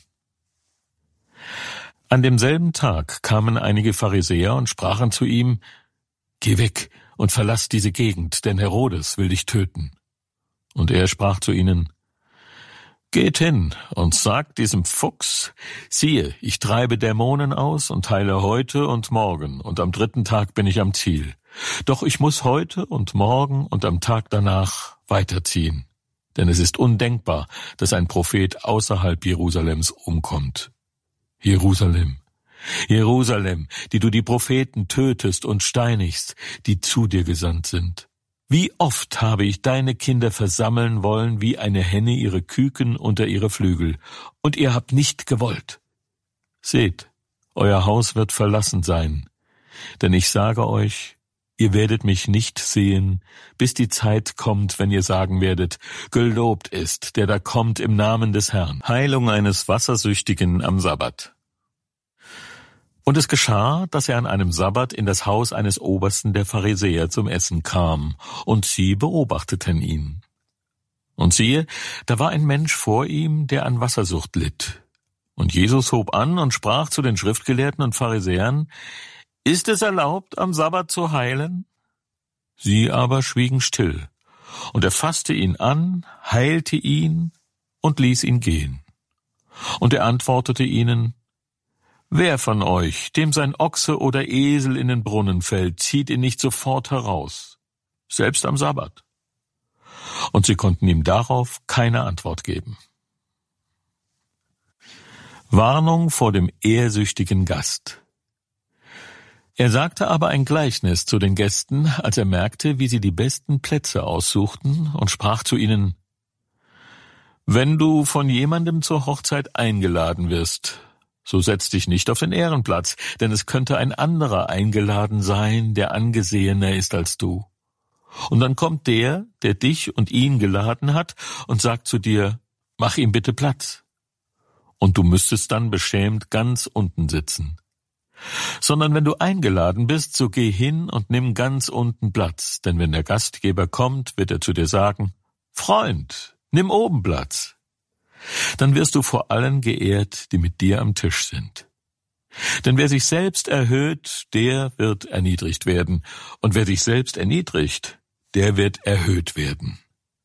[SPEAKER 1] An demselben Tag kamen einige Pharisäer und sprachen zu ihm: Geh weg und verlass diese Gegend, denn Herodes will dich töten. Und er sprach zu ihnen: Geht hin und sagt diesem Fuchs: Siehe, ich treibe Dämonen aus und heile heute und morgen, und am dritten Tag bin ich am Ziel. Doch ich muss heute und morgen und am Tag danach weiterziehen. Denn es ist undenkbar, dass ein Prophet außerhalb Jerusalems umkommt. Jerusalem, Jerusalem, die du die Propheten tötest und steinigst, die zu dir gesandt sind. Wie oft habe ich deine Kinder versammeln wollen, wie eine Henne ihre Küken unter ihre Flügel, und ihr habt nicht gewollt. Seht, euer Haus wird verlassen sein, denn ich sage euch, ihr werdet mich nicht sehen, bis die Zeit kommt, wenn ihr sagen werdet: Gelobt ist, der da kommt im Namen des Herrn. Heilung eines Wassersüchtigen am Sabbat. Und es geschah, dass er an einem Sabbat in das Haus eines Obersten der Pharisäer zum Essen kam, und sie beobachteten ihn. Und siehe, da war ein Mensch vor ihm, der an Wassersucht litt. Und Jesus hob an und sprach zu den Schriftgelehrten und Pharisäern: Ist es erlaubt, am Sabbat zu heilen? Sie aber schwiegen still, und er fasste ihn an, heilte ihn und ließ ihn gehen. Und er antwortete ihnen: Wer von euch, dem sein Ochse oder Esel in den Brunnen fällt, zieht ihn nicht sofort heraus, selbst am Sabbat? Und sie konnten ihm darauf keine Antwort geben. Warnung vor dem ehrsüchtigen Gast. Er sagte aber ein Gleichnis zu den Gästen, als er merkte, wie sie die besten Plätze aussuchten, und sprach zu ihnen: Wenn du von jemandem zur Hochzeit eingeladen wirst, so setz dich nicht auf den Ehrenplatz, denn es könnte ein anderer eingeladen sein, der angesehener ist als du. Und dann kommt der, der dich und ihn geladen hat, und sagt zu dir: Mach ihm bitte Platz. Und du müsstest dann beschämt ganz unten sitzen. Sondern wenn du eingeladen bist, so geh hin und nimm ganz unten Platz, denn wenn der Gastgeber kommt, wird er zu dir sagen: Freund, nimm oben Platz. Dann wirst du vor allen geehrt, die mit dir am Tisch sind. Denn wer sich selbst erhöht, der wird erniedrigt werden, und wer sich selbst erniedrigt, der wird erhöht werden.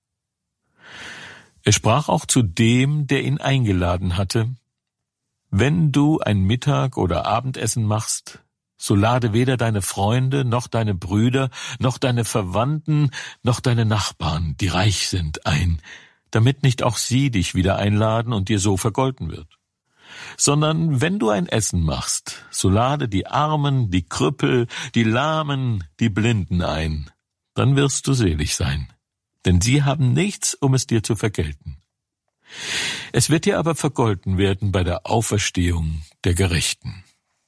[SPEAKER 1] Er sprach auch zu dem, der ihn eingeladen hatte: Wenn du ein Mittag- oder Abendessen machst, so lade weder deine Freunde, noch deine Brüder, noch deine Verwandten, noch deine Nachbarn, die reich sind, ein, damit nicht auch sie dich wieder einladen und dir so vergolten wird. Sondern wenn du ein Essen machst, so lade die Armen, die Krüppel, die Lahmen, die Blinden ein, dann wirst du selig sein, denn sie haben nichts, um es dir zu vergelten. Es wird dir aber vergolten werden bei der Auferstehung der Gerechten.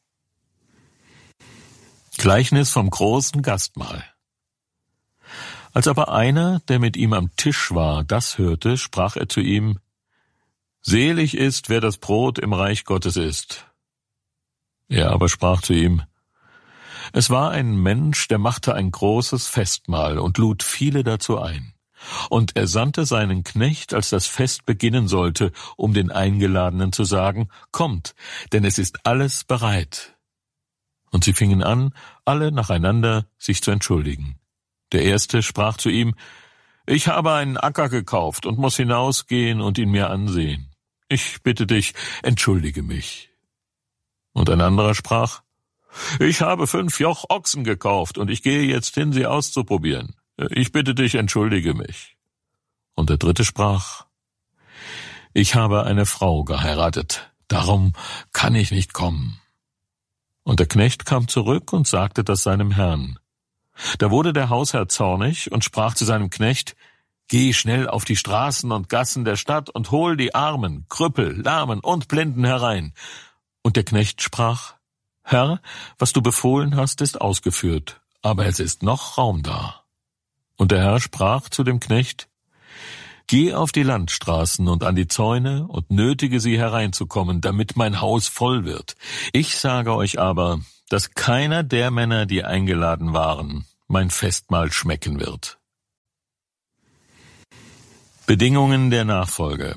[SPEAKER 1] Gleichnis vom großen Gastmahl. Als aber einer, der mit ihm am Tisch war, das hörte, sprach er zu ihm: Selig ist, wer das Brot im Reich Gottes isst. Er aber sprach zu ihm: Es war ein Mensch, der machte ein großes Festmahl und lud viele dazu ein. Und er sandte seinen Knecht, als das Fest beginnen sollte, um den Eingeladenen zu sagen: Kommt, denn es ist alles bereit. Und sie fingen an, alle nacheinander sich zu entschuldigen. Der Erste sprach zu ihm: Ich habe einen Acker gekauft und muss hinausgehen und ihn mir ansehen. Ich bitte dich, entschuldige mich. Und ein anderer sprach: Ich habe fünf Joch Ochsen gekauft und ich gehe jetzt hin, sie auszuprobieren. Ich bitte dich, entschuldige mich. Und der Dritte sprach: Ich habe eine Frau geheiratet, darum kann ich nicht kommen. Und der Knecht kam zurück und sagte das seinem Herrn. Da wurde der Hausherr zornig und sprach zu seinem Knecht: Geh schnell auf die Straßen und Gassen der Stadt und hol die Armen, Krüppel, Lahmen und Blinden herein. Und der Knecht sprach: Herr, was du befohlen hast, ist ausgeführt, aber es ist noch Raum da. Und der Herr sprach zu dem Knecht: Geh auf die Landstraßen und an die Zäune und nötige sie hereinzukommen, damit mein Haus voll wird. Ich sage euch aber, dass keiner der Männer, die eingeladen waren, mein Festmahl schmecken wird. Bedingungen der Nachfolge.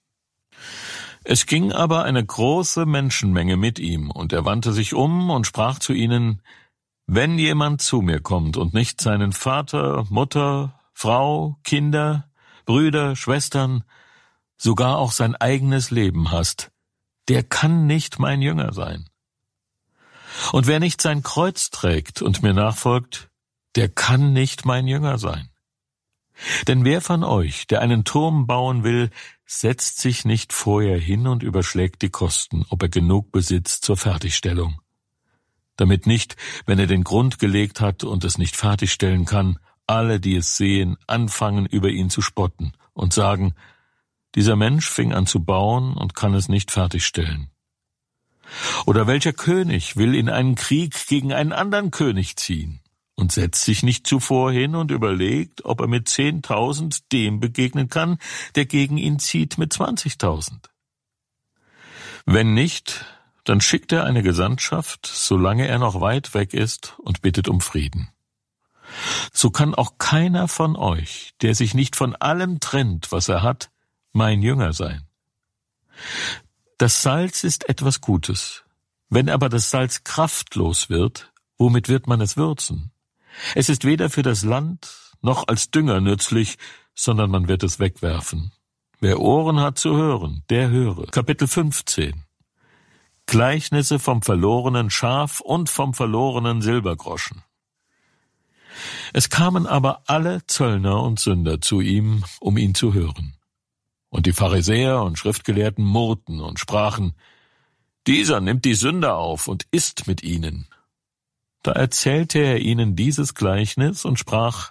[SPEAKER 1] Es ging aber eine große Menschenmenge mit ihm, und er wandte sich um und sprach zu ihnen: Wenn jemand zu mir kommt und nicht seinen Vater, Mutter, Frau, Kinder, Brüder, Schwestern, sogar auch sein eigenes Leben hasst, der kann nicht mein Jünger sein. Und wer nicht sein Kreuz trägt und mir nachfolgt, der kann nicht mein Jünger sein. Denn wer von euch, der einen Turm bauen will, setzt sich nicht vorher hin und überschlägt die Kosten, ob er genug besitzt zur Fertigstellung, damit nicht, wenn er den Grund gelegt hat und es nicht fertigstellen kann, alle, die es sehen, anfangen, über ihn zu spotten und sagen: Dieser Mensch fing an zu bauen und kann es nicht fertigstellen. Oder welcher König will in einen Krieg gegen einen anderen König ziehen und setzt sich nicht zuvor hin und überlegt, ob er mit zehntausend dem begegnen kann, der gegen ihn zieht mit zwanzigtausend? Wenn nicht, dann schickt er eine Gesandtschaft, solange er noch weit weg ist, und bittet um Frieden. So kann auch keiner von euch, der sich nicht von allem trennt, was er hat, mein Jünger sein. Das Salz ist etwas Gutes. Wenn aber das Salz kraftlos wird, womit wird man es würzen? Es ist weder für das Land noch als Dünger nützlich, sondern man wird es wegwerfen. Wer Ohren hat zu hören, der höre. Kapitel fünfzehn. Gleichnisse vom verlorenen Schaf und vom verlorenen Silbergroschen. Es kamen aber alle Zöllner und Sünder zu ihm, um ihn zu hören. Und die Pharisäer und Schriftgelehrten murrten und sprachen: Dieser nimmt die Sünder auf und isst mit ihnen. Da erzählte er ihnen dieses Gleichnis und sprach: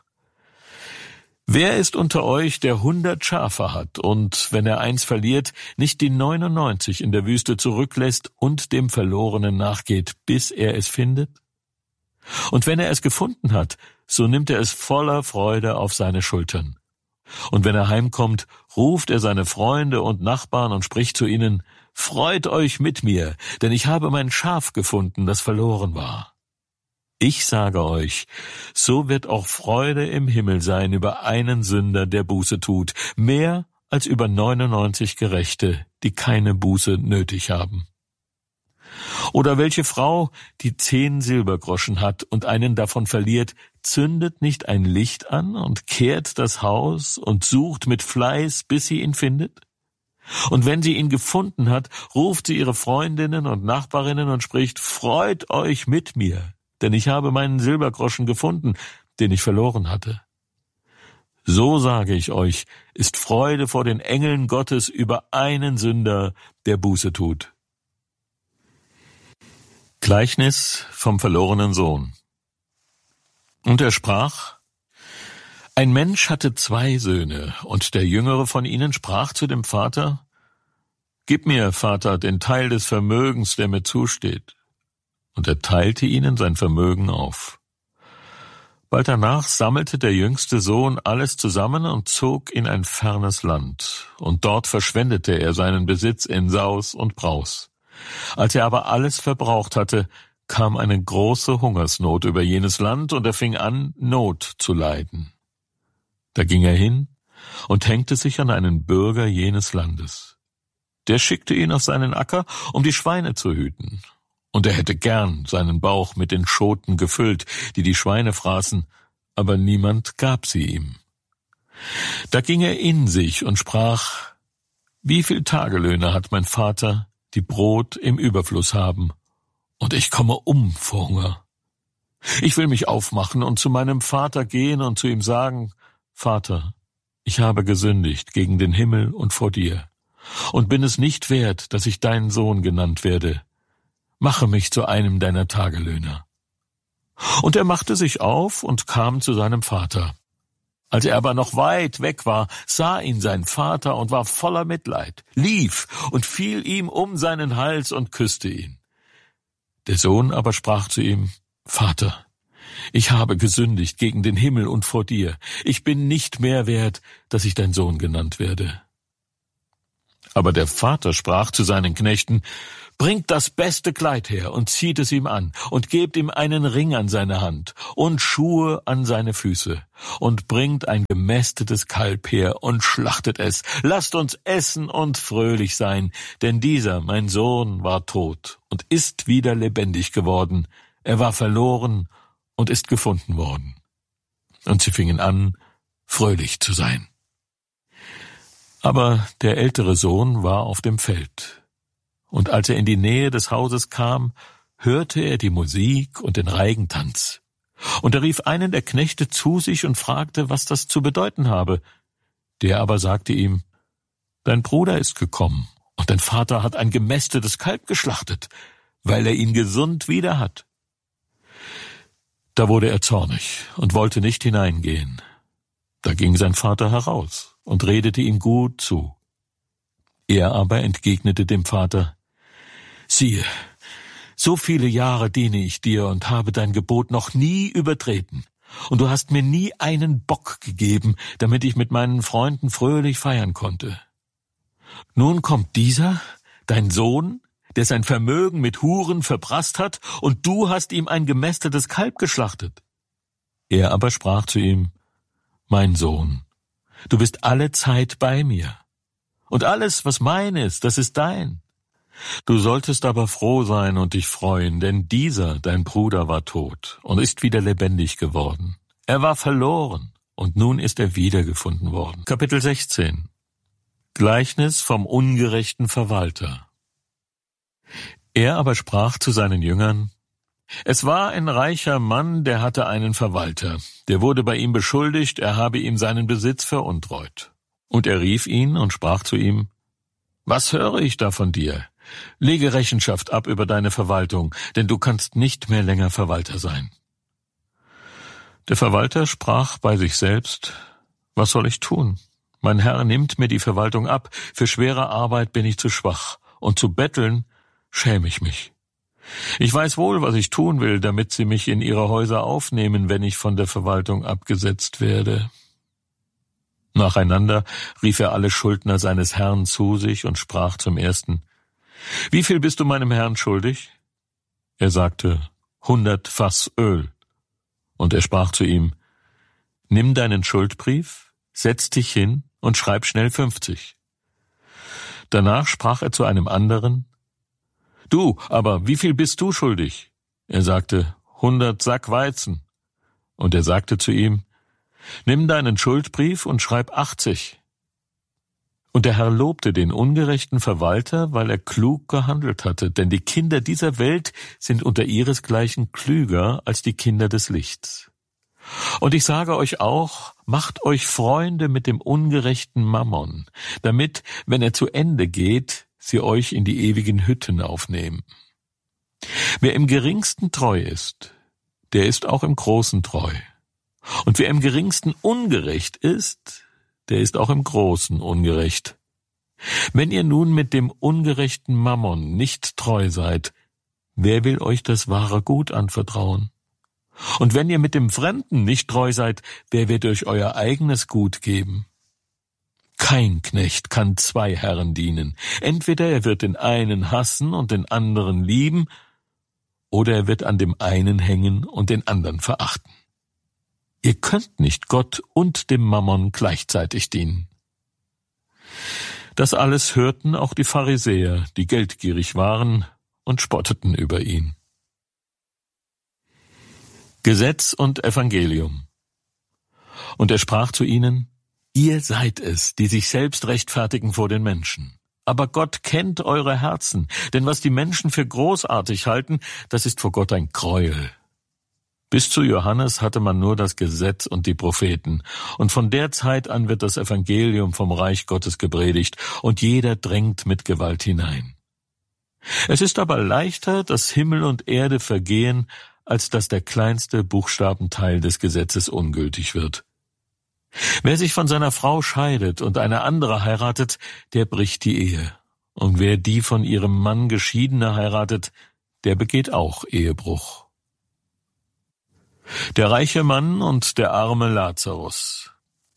[SPEAKER 1] Wer ist unter euch, der hundert Schafe hat und, wenn er eins verliert, nicht die neunundneunzig in der Wüste zurücklässt und dem Verlorenen nachgeht, bis er es findet? Und wenn er es gefunden hat, so nimmt er es voller Freude auf seine Schultern. Und wenn er heimkommt, ruft er seine Freunde und Nachbarn und spricht zu ihnen: Freut euch mit mir, denn ich habe mein Schaf gefunden, das verloren war. Ich sage euch, so wird auch Freude im Himmel sein über einen Sünder, der Buße tut, mehr als über neunundneunzig Gerechte, die keine Buße nötig haben. Oder welche Frau, die zehn Silbergroschen hat und einen davon verliert, zündet nicht ein Licht an und kehrt das Haus und sucht mit Fleiß, bis sie ihn findet? Und wenn sie ihn gefunden hat, ruft sie ihre Freundinnen und Nachbarinnen und spricht: Freut euch mit mir, denn ich habe meinen Silbergroschen gefunden, den ich verloren hatte. So sage ich euch, ist Freude vor den Engeln Gottes über einen Sünder, der Buße tut. Gleichnis vom verlorenen Sohn. Und er sprach: Ein Mensch hatte zwei Söhne, und der jüngere von ihnen sprach zu dem Vater: Gib mir, Vater, den Teil des Vermögens, der mir zusteht. Und er teilte ihnen sein Vermögen auf. Bald danach sammelte der jüngste Sohn alles zusammen und zog in ein fernes Land, und dort verschwendete er seinen Besitz in Saus und Braus. Als er aber alles verbraucht hatte, kam eine große Hungersnot über jenes Land, und er fing an, Not zu leiden. Da ging er hin und hängte sich an einen Bürger jenes Landes. Der schickte ihn auf seinen Acker, um die Schweine zu hüten. Und er hätte gern seinen Bauch mit den Schoten gefüllt, die die Schweine fraßen, aber niemand gab sie ihm. Da ging er in sich und sprach: Wie viel Tagelöhne hat mein Vater, die Brot im Überfluss haben, und ich komme um vor Hunger. Ich will mich aufmachen und zu meinem Vater gehen und zu ihm sagen: Vater, ich habe gesündigt gegen den Himmel und vor dir, und bin es nicht wert, dass ich dein Sohn genannt werde. Mache mich zu einem deiner Tagelöhner. Und er machte sich auf und kam zu seinem Vater. Als er aber noch weit weg war, sah ihn sein Vater und war voller Mitleid, lief und fiel ihm um seinen Hals und küsste ihn. Der Sohn aber sprach zu ihm: Vater, Ich habe gesündigt gegen den Himmel und vor dir. Ich bin nicht mehr wert, dass ich dein Sohn genannt werde. Aber der Vater sprach zu seinen Knechten: Bringt das beste Kleid her und zieht es ihm an und gebt ihm einen Ring an seine Hand und Schuhe an seine Füße und bringt ein gemästetes Kalb her und schlachtet es. Lasst uns essen und fröhlich sein, denn dieser, mein Sohn, war tot und ist wieder lebendig geworden. Er war verloren und ist gefunden worden. Und sie fingen an, fröhlich zu sein. Aber der ältere Sohn war auf dem Feld. Und als er in die Nähe des Hauses kam, hörte er die Musik und den Reigentanz. Und er rief einen der Knechte zu sich und fragte, was das zu bedeuten habe. Der aber sagte ihm: Dein Bruder ist gekommen, und dein Vater hat ein gemästetes Kalb geschlachtet, weil er ihn gesund wieder hat. Da wurde er zornig und wollte nicht hineingehen. Da ging sein Vater heraus und redete ihm gut zu. Er aber entgegnete dem Vater: Siehe, so viele Jahre diene ich dir und habe dein Gebot noch nie übertreten. Und du hast mir nie einen Bock gegeben, damit ich mit meinen Freunden fröhlich feiern konnte. Nun kommt dieser, dein Sohn, der sein Vermögen mit Huren verprasst hat, und du hast ihm ein gemästetes Kalb geschlachtet. Er aber sprach zu ihm: Mein Sohn, du bist alle Zeit bei mir, und alles, was mein ist, das ist dein. Du solltest aber froh sein und dich freuen, denn dieser, dein Bruder, war tot und ist wieder lebendig geworden. Er war verloren und nun ist er wiedergefunden worden. Kapitel sechzehn. Gleichnis vom ungerechten Verwalter. Er aber sprach zu seinen Jüngern: Es war ein reicher Mann, der hatte einen Verwalter. Der wurde bei ihm beschuldigt, er habe ihm seinen Besitz veruntreut. Und er rief ihn und sprach zu ihm: Was höre ich da von dir? Lege Rechenschaft ab über deine Verwaltung, denn du kannst nicht mehr länger Verwalter sein. Der Verwalter sprach bei sich selbst: Was soll ich tun? Mein Herr nimmt mir die Verwaltung ab, für schwere Arbeit bin ich zu schwach, und zu betteln schäme ich mich. Ich weiß wohl, was ich tun will, damit sie mich in ihre Häuser aufnehmen, wenn ich von der Verwaltung abgesetzt werde. Nacheinander rief er alle Schuldner seines Herrn zu sich und sprach zum ersten: Wie viel bist du meinem Herrn schuldig? Er sagte: Hundert Fass Öl. Und er sprach zu ihm: Nimm deinen Schuldbrief, setz dich hin und schreib schnell fünfzig. Danach sprach er zu einem anderen: Du, aber wie viel bist du schuldig? Er sagte: Hundert Sack Weizen. Und er sagte zu ihm: Nimm deinen Schuldbrief und schreib achtzig. Und der Herr lobte den ungerechten Verwalter, weil er klug gehandelt hatte, denn die Kinder dieser Welt sind unter ihresgleichen klüger als die Kinder des Lichts. Und ich sage euch auch, macht euch Freunde mit dem ungerechten Mammon, damit, wenn er zu Ende geht, sie euch in die ewigen Hütten aufnehmen. Wer im Geringsten treu ist, der ist auch im Großen treu. Und wer im Geringsten ungerecht ist, der ist auch im Großen ungerecht. Wenn ihr nun mit dem ungerechten Mammon nicht treu seid, wer will euch das wahre Gut anvertrauen? Und wenn ihr mit dem Fremden nicht treu seid, wer wird euch euer eigenes Gut geben? Kein Knecht kann zwei Herren dienen. Entweder er wird den einen hassen und den anderen lieben, oder er wird an dem einen hängen und den anderen verachten. Ihr könnt nicht Gott und dem Mammon gleichzeitig dienen. Das alles hörten auch die Pharisäer, die geldgierig waren, und spotteten über ihn. Gesetz und Evangelium. Und er sprach zu ihnen: Ihr seid es, die sich selbst rechtfertigen vor den Menschen. Aber Gott kennt eure Herzen, denn was die Menschen für großartig halten, das ist vor Gott ein Gräuel. Bis zu Johannes hatte man nur das Gesetz und die Propheten, und von der Zeit an wird das Evangelium vom Reich Gottes gepredigt, und jeder drängt mit Gewalt hinein. Es ist aber leichter, dass Himmel und Erde vergehen, als dass der kleinste Buchstabenteil des Gesetzes ungültig wird. Wer sich von seiner Frau scheidet und eine andere heiratet, der bricht die Ehe. Und wer die von ihrem Mann Geschiedene heiratet, der begeht auch Ehebruch. Der reiche Mann und der arme Lazarus.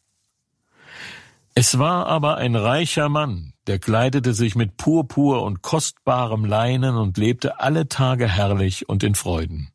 [SPEAKER 1] Es war aber ein reicher Mann, der kleidete sich mit Purpur und kostbarem Leinen und lebte alle Tage herrlich und in Freuden.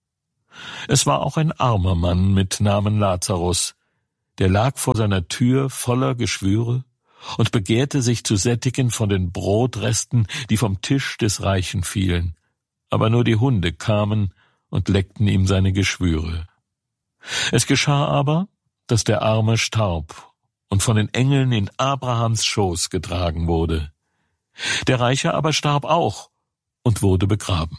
[SPEAKER 1] Es war auch ein armer Mann mit Namen Lazarus, der lag vor seiner Tür voller Geschwüre und begehrte sich zu sättigen von den Brotresten, die vom Tisch des Reichen fielen, aber nur die Hunde kamen und leckten ihm seine Geschwüre. Es geschah aber, dass der Arme starb und von den Engeln in Abrahams Schoß getragen wurde. Der Reiche aber starb auch und wurde begraben.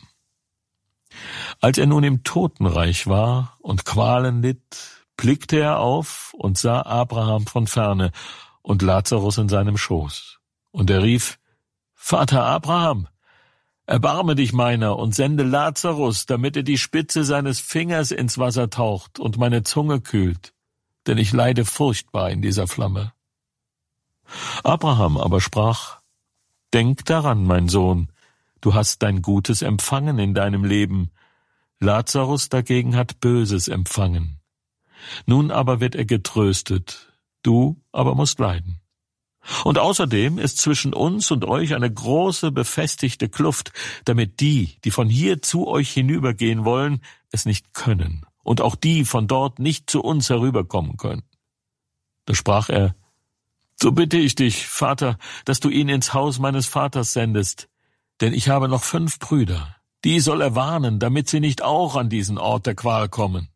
[SPEAKER 1] Als er nun im Totenreich war und Qualen litt, blickte er auf und sah Abraham von ferne und Lazarus in seinem Schoß. Und er rief, »Vater Abraham, erbarme dich meiner und sende Lazarus, damit er die Spitze seines Fingers ins Wasser taucht und meine Zunge kühlt, denn ich leide furchtbar in dieser Flamme.« Abraham aber sprach, »Denk daran, mein Sohn, du hast dein Gutes empfangen in deinem Leben, Lazarus dagegen hat Böses empfangen. Nun aber wird er getröstet, du aber musst leiden. Und außerdem ist zwischen uns und euch eine große befestigte Kluft, damit die, die von hier zu euch hinübergehen wollen, es nicht können, und auch die von dort nicht zu uns herüberkommen können.« Da sprach er, »So bitte ich dich, Vater, dass du ihn ins Haus meines Vaters sendest, denn ich habe noch fünf Brüder. Die soll er warnen, damit sie nicht auch an diesen Ort der Qual kommen.«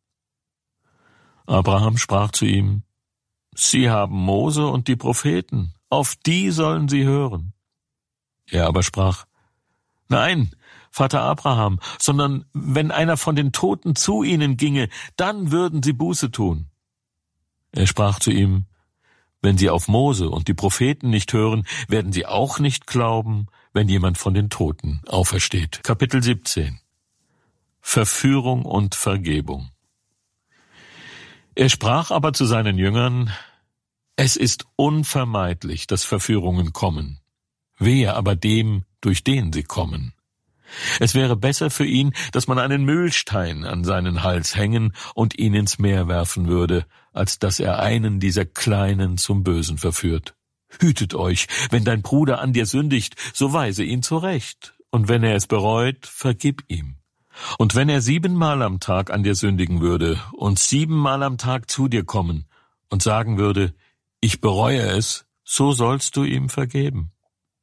[SPEAKER 1] Abraham sprach zu ihm, »Sie haben Mose und die Propheten, auf die sollen sie hören.« Er aber sprach, »Nein, Vater Abraham, sondern wenn einer von den Toten zu ihnen ginge, dann würden sie Buße tun.« Er sprach zu ihm, »Wenn sie auf Mose und die Propheten nicht hören, werden sie auch nicht glauben, wenn jemand von den Toten aufersteht.« Kapitel siebzehn. Verführung und Vergebung. Er sprach aber zu seinen Jüngern, »Es ist unvermeidlich, dass Verführungen kommen. Wehe aber dem, durch den sie kommen. Es wäre besser für ihn, dass man einen Mühlstein an seinen Hals hängen und ihn ins Meer werfen würde, als dass er einen dieser Kleinen zum Bösen verführt. Hütet euch, wenn dein Bruder an dir sündigt, so weise ihn zurecht, und wenn er es bereut, vergib ihm. Und wenn er siebenmal am Tag an dir sündigen würde und siebenmal am Tag zu dir kommen und sagen würde, ich bereue es, so sollst du ihm vergeben.«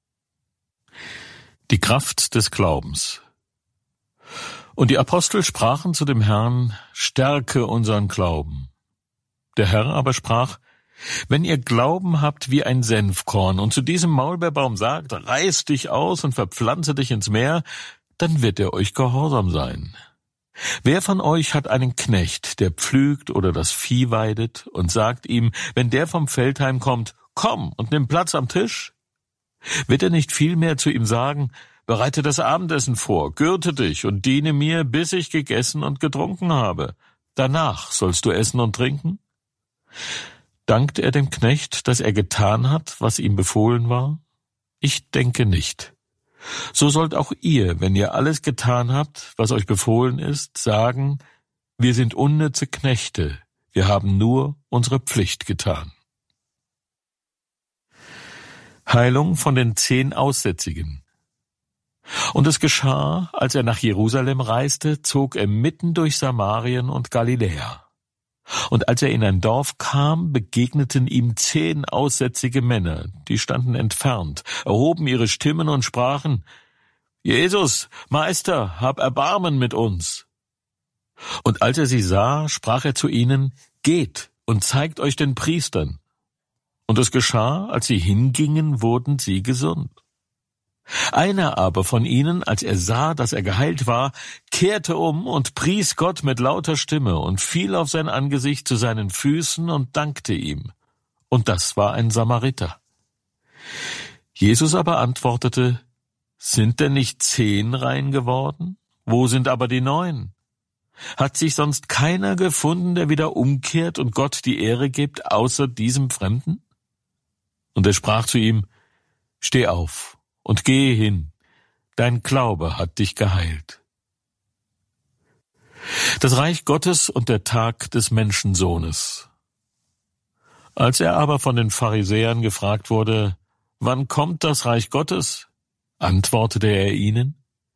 [SPEAKER 1] Die Kraft des Glaubens. Und die Apostel sprachen zu dem Herrn, stärke unseren Glauben. Der Herr aber sprach, wenn ihr Glauben habt wie ein Senfkorn und zu diesem Maulbeerbaum sagt, reiß dich aus und verpflanze dich ins Meer, dann wird er euch gehorsam sein. Wer von euch hat einen Knecht, der pflügt oder das Vieh weidet und sagt ihm, wenn der vom Feld heimkommt, komm und nimm Platz am Tisch? Wird er nicht vielmehr zu ihm sagen, bereite das Abendessen vor, gürte dich und diene mir, bis ich gegessen und getrunken habe. Danach sollst du essen und trinken? Dankt er dem Knecht, dass er getan hat, was ihm befohlen war? Ich denke nicht. So sollt auch ihr, wenn ihr alles getan habt, was euch befohlen ist, sagen, wir sind unnütze Knechte, wir haben nur unsere Pflicht getan. Heilung von den zehn Aussätzigen. Und es geschah, als er nach Jerusalem reiste, zog er mitten durch Samarien und Galiläa. Und als er in ein Dorf kam, begegneten ihm zehn aussätzige Männer, die standen entfernt, erhoben ihre Stimmen und sprachen, Jesus, Meister, hab Erbarmen mit uns. Und als er sie sah, sprach er zu ihnen, geht und zeigt euch den Priestern. Und es geschah, als sie hingingen, wurden sie gesund. Einer aber von ihnen, als er sah, dass er geheilt war, kehrte um und pries Gott mit lauter Stimme und fiel auf sein Angesicht zu seinen Füßen und dankte ihm. Und das war ein Samariter. Jesus aber antwortete, sind denn nicht zehn rein geworden? Wo sind aber die neun? Hat sich sonst keiner gefunden, der wieder umkehrt und Gott die Ehre gibt, außer diesem Fremden? Und er sprach zu ihm, steh auf und gehe hin, dein Glaube hat dich geheilt. Das Reich Gottes und der Tag des Menschensohnes. Als er aber von den Pharisäern gefragt wurde, wann kommt das Reich Gottes, antwortete er ihnen,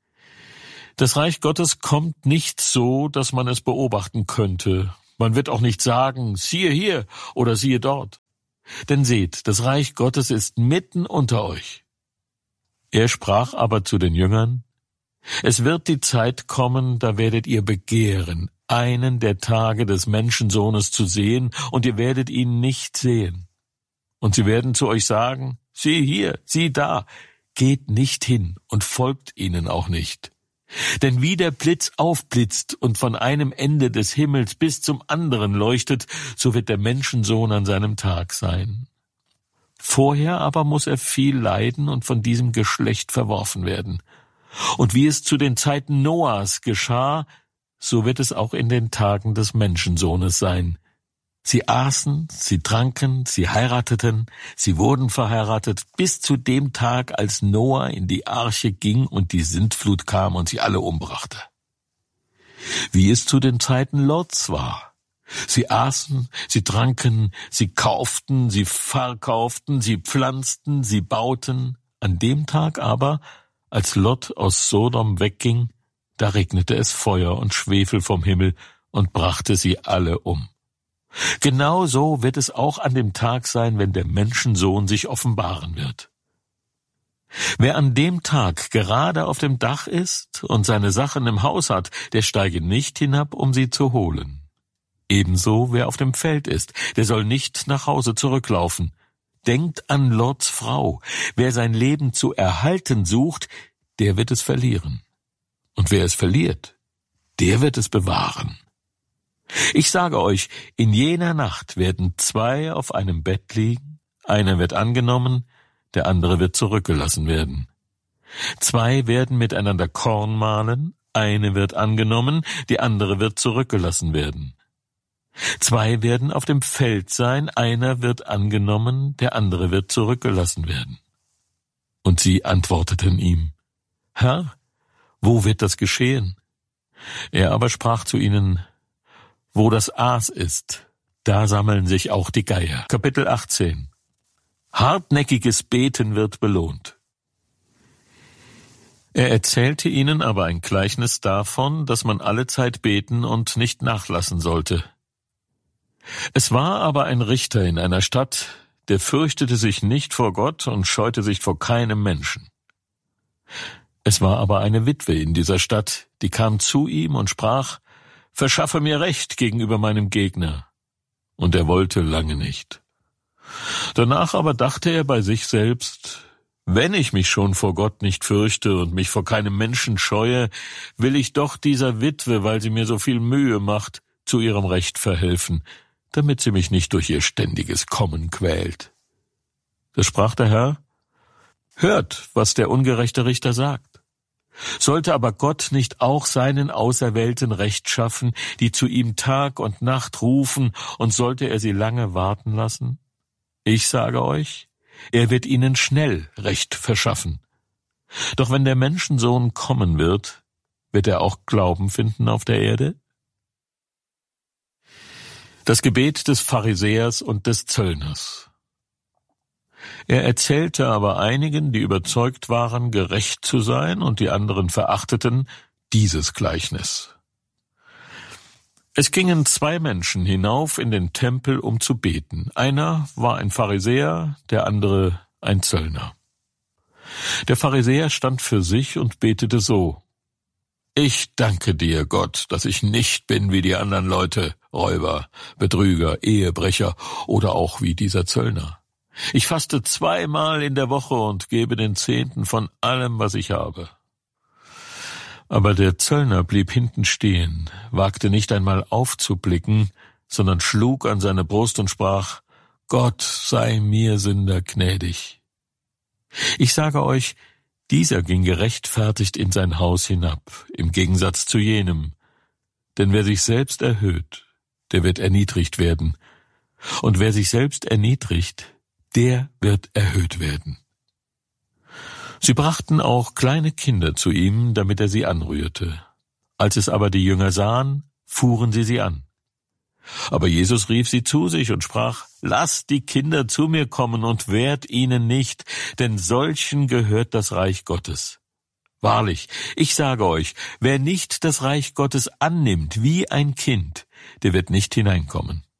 [SPEAKER 1] das Reich Gottes kommt nicht so, dass man es beobachten könnte. Man wird auch nicht sagen, siehe hier oder siehe dort. Denn seht, das Reich Gottes ist mitten unter euch. Er sprach aber zu den Jüngern, es wird die Zeit kommen, da werdet ihr begehren, einen der Tage des Menschensohnes zu sehen, und ihr werdet ihn nicht sehen. Und sie werden zu euch sagen, sieh hier, sieh da, geht nicht hin und folgt ihnen auch nicht. Denn wie der Blitz aufblitzt und von einem Ende des Himmels bis zum anderen leuchtet, so wird der Menschensohn an seinem Tag sein. Vorher aber muss er viel leiden und von diesem Geschlecht verworfen werden. Und wie es zu den Zeiten Noahs geschah, so wird es auch in den Tagen des Menschensohnes sein. Sie aßen, sie tranken, sie heirateten, sie wurden verheiratet, bis zu dem Tag, als Noah in die Arche ging und die Sintflut kam und sie alle umbrachte. Wie es zu den Zeiten Lots war. Sie aßen, sie tranken, sie kauften, sie verkauften, sie pflanzten, sie bauten. An dem Tag aber, als Lot aus Sodom wegging, da regnete es Feuer und Schwefel vom Himmel und brachte sie alle um. Genau so wird es auch an dem Tag sein, wenn der Menschensohn sich offenbaren wird. Wer an dem Tag gerade auf dem Dach ist und seine Sachen im Haus hat, der steige nicht hinab, um sie zu holen. Ebenso wer auf dem Feld ist, der soll nicht nach Hause zurücklaufen. Denkt an Lots Frau. Wer sein Leben zu erhalten sucht, der wird es verlieren. Und wer es verliert, der wird es bewahren. Ich sage euch, in jener Nacht werden zwei auf einem Bett liegen, einer wird angenommen, der andere wird zurückgelassen werden. Zwei werden miteinander Korn mahlen, eine wird angenommen, die andere wird zurückgelassen werden. Zwei werden auf dem Feld sein, einer wird angenommen, der andere wird zurückgelassen werden. Und sie antworteten ihm, Herr, wo wird das geschehen? Er aber sprach zu ihnen, wo das Aas ist, da sammeln sich auch die Geier. Kapitel achtzehn. Hartnäckiges Beten wird belohnt. Er erzählte ihnen aber ein Gleichnis davon, dass man allezeit beten und nicht nachlassen sollte. Es war aber ein Richter in einer Stadt, der fürchtete sich nicht vor Gott und scheute sich vor keinem Menschen. Es war aber eine Witwe in dieser Stadt, die kam zu ihm und sprach, Verschaffe mir Recht gegenüber meinem Gegner. Und er wollte lange nicht. Danach aber dachte er bei sich selbst, wenn ich mich schon vor Gott nicht fürchte und mich vor keinem Menschen scheue, will ich doch dieser Witwe, weil sie mir so viel Mühe macht, zu ihrem Recht verhelfen, damit sie mich nicht durch ihr ständiges Kommen quält. Da sprach der Herr, hört, was der ungerechte Richter sagt. Sollte aber Gott nicht auch seinen Auserwählten Recht schaffen, die zu ihm Tag und Nacht rufen, und sollte er sie lange warten lassen? Ich sage euch, er wird ihnen schnell Recht verschaffen. Doch wenn der Menschensohn kommen wird, wird er auch Glauben finden auf der Erde? Das Gebet des Pharisäers und des Zöllners. Er erzählte aber einigen, die überzeugt waren, gerecht zu sein, und die anderen verachteten, dieses Gleichnis. Es gingen zwei Menschen hinauf in den Tempel, um zu beten. Einer war ein Pharisäer, der andere ein Zöllner. Der Pharisäer stand für sich und betete so: Ich danke dir, Gott, dass ich nicht bin wie die anderen Leute, Räuber, Betrüger, Ehebrecher oder auch wie dieser Zöllner. Ich faste zweimal in der Woche und gebe den Zehnten von allem, was ich habe. Aber der Zöllner blieb hinten stehen, wagte nicht einmal aufzublicken, sondern schlug an seine Brust und sprach, Gott sei mir Sünder gnädig. Ich sage euch, dieser ging gerechtfertigt in sein Haus hinab, im Gegensatz zu jenem. Denn wer sich selbst erhöht, der wird erniedrigt werden. Und wer sich selbst erniedrigt, der wird erhöht werden. Sie brachten auch kleine Kinder zu ihm, damit er sie anrührte. Als es aber die Jünger sahen, fuhren sie sie an. Aber Jesus rief sie zu sich und sprach, lasst die Kinder zu mir kommen und wehrt ihnen nicht, denn solchen gehört das Reich Gottes. Wahrlich, ich sage euch, wer nicht das Reich Gottes annimmt wie ein Kind, der wird nicht hineinkommen.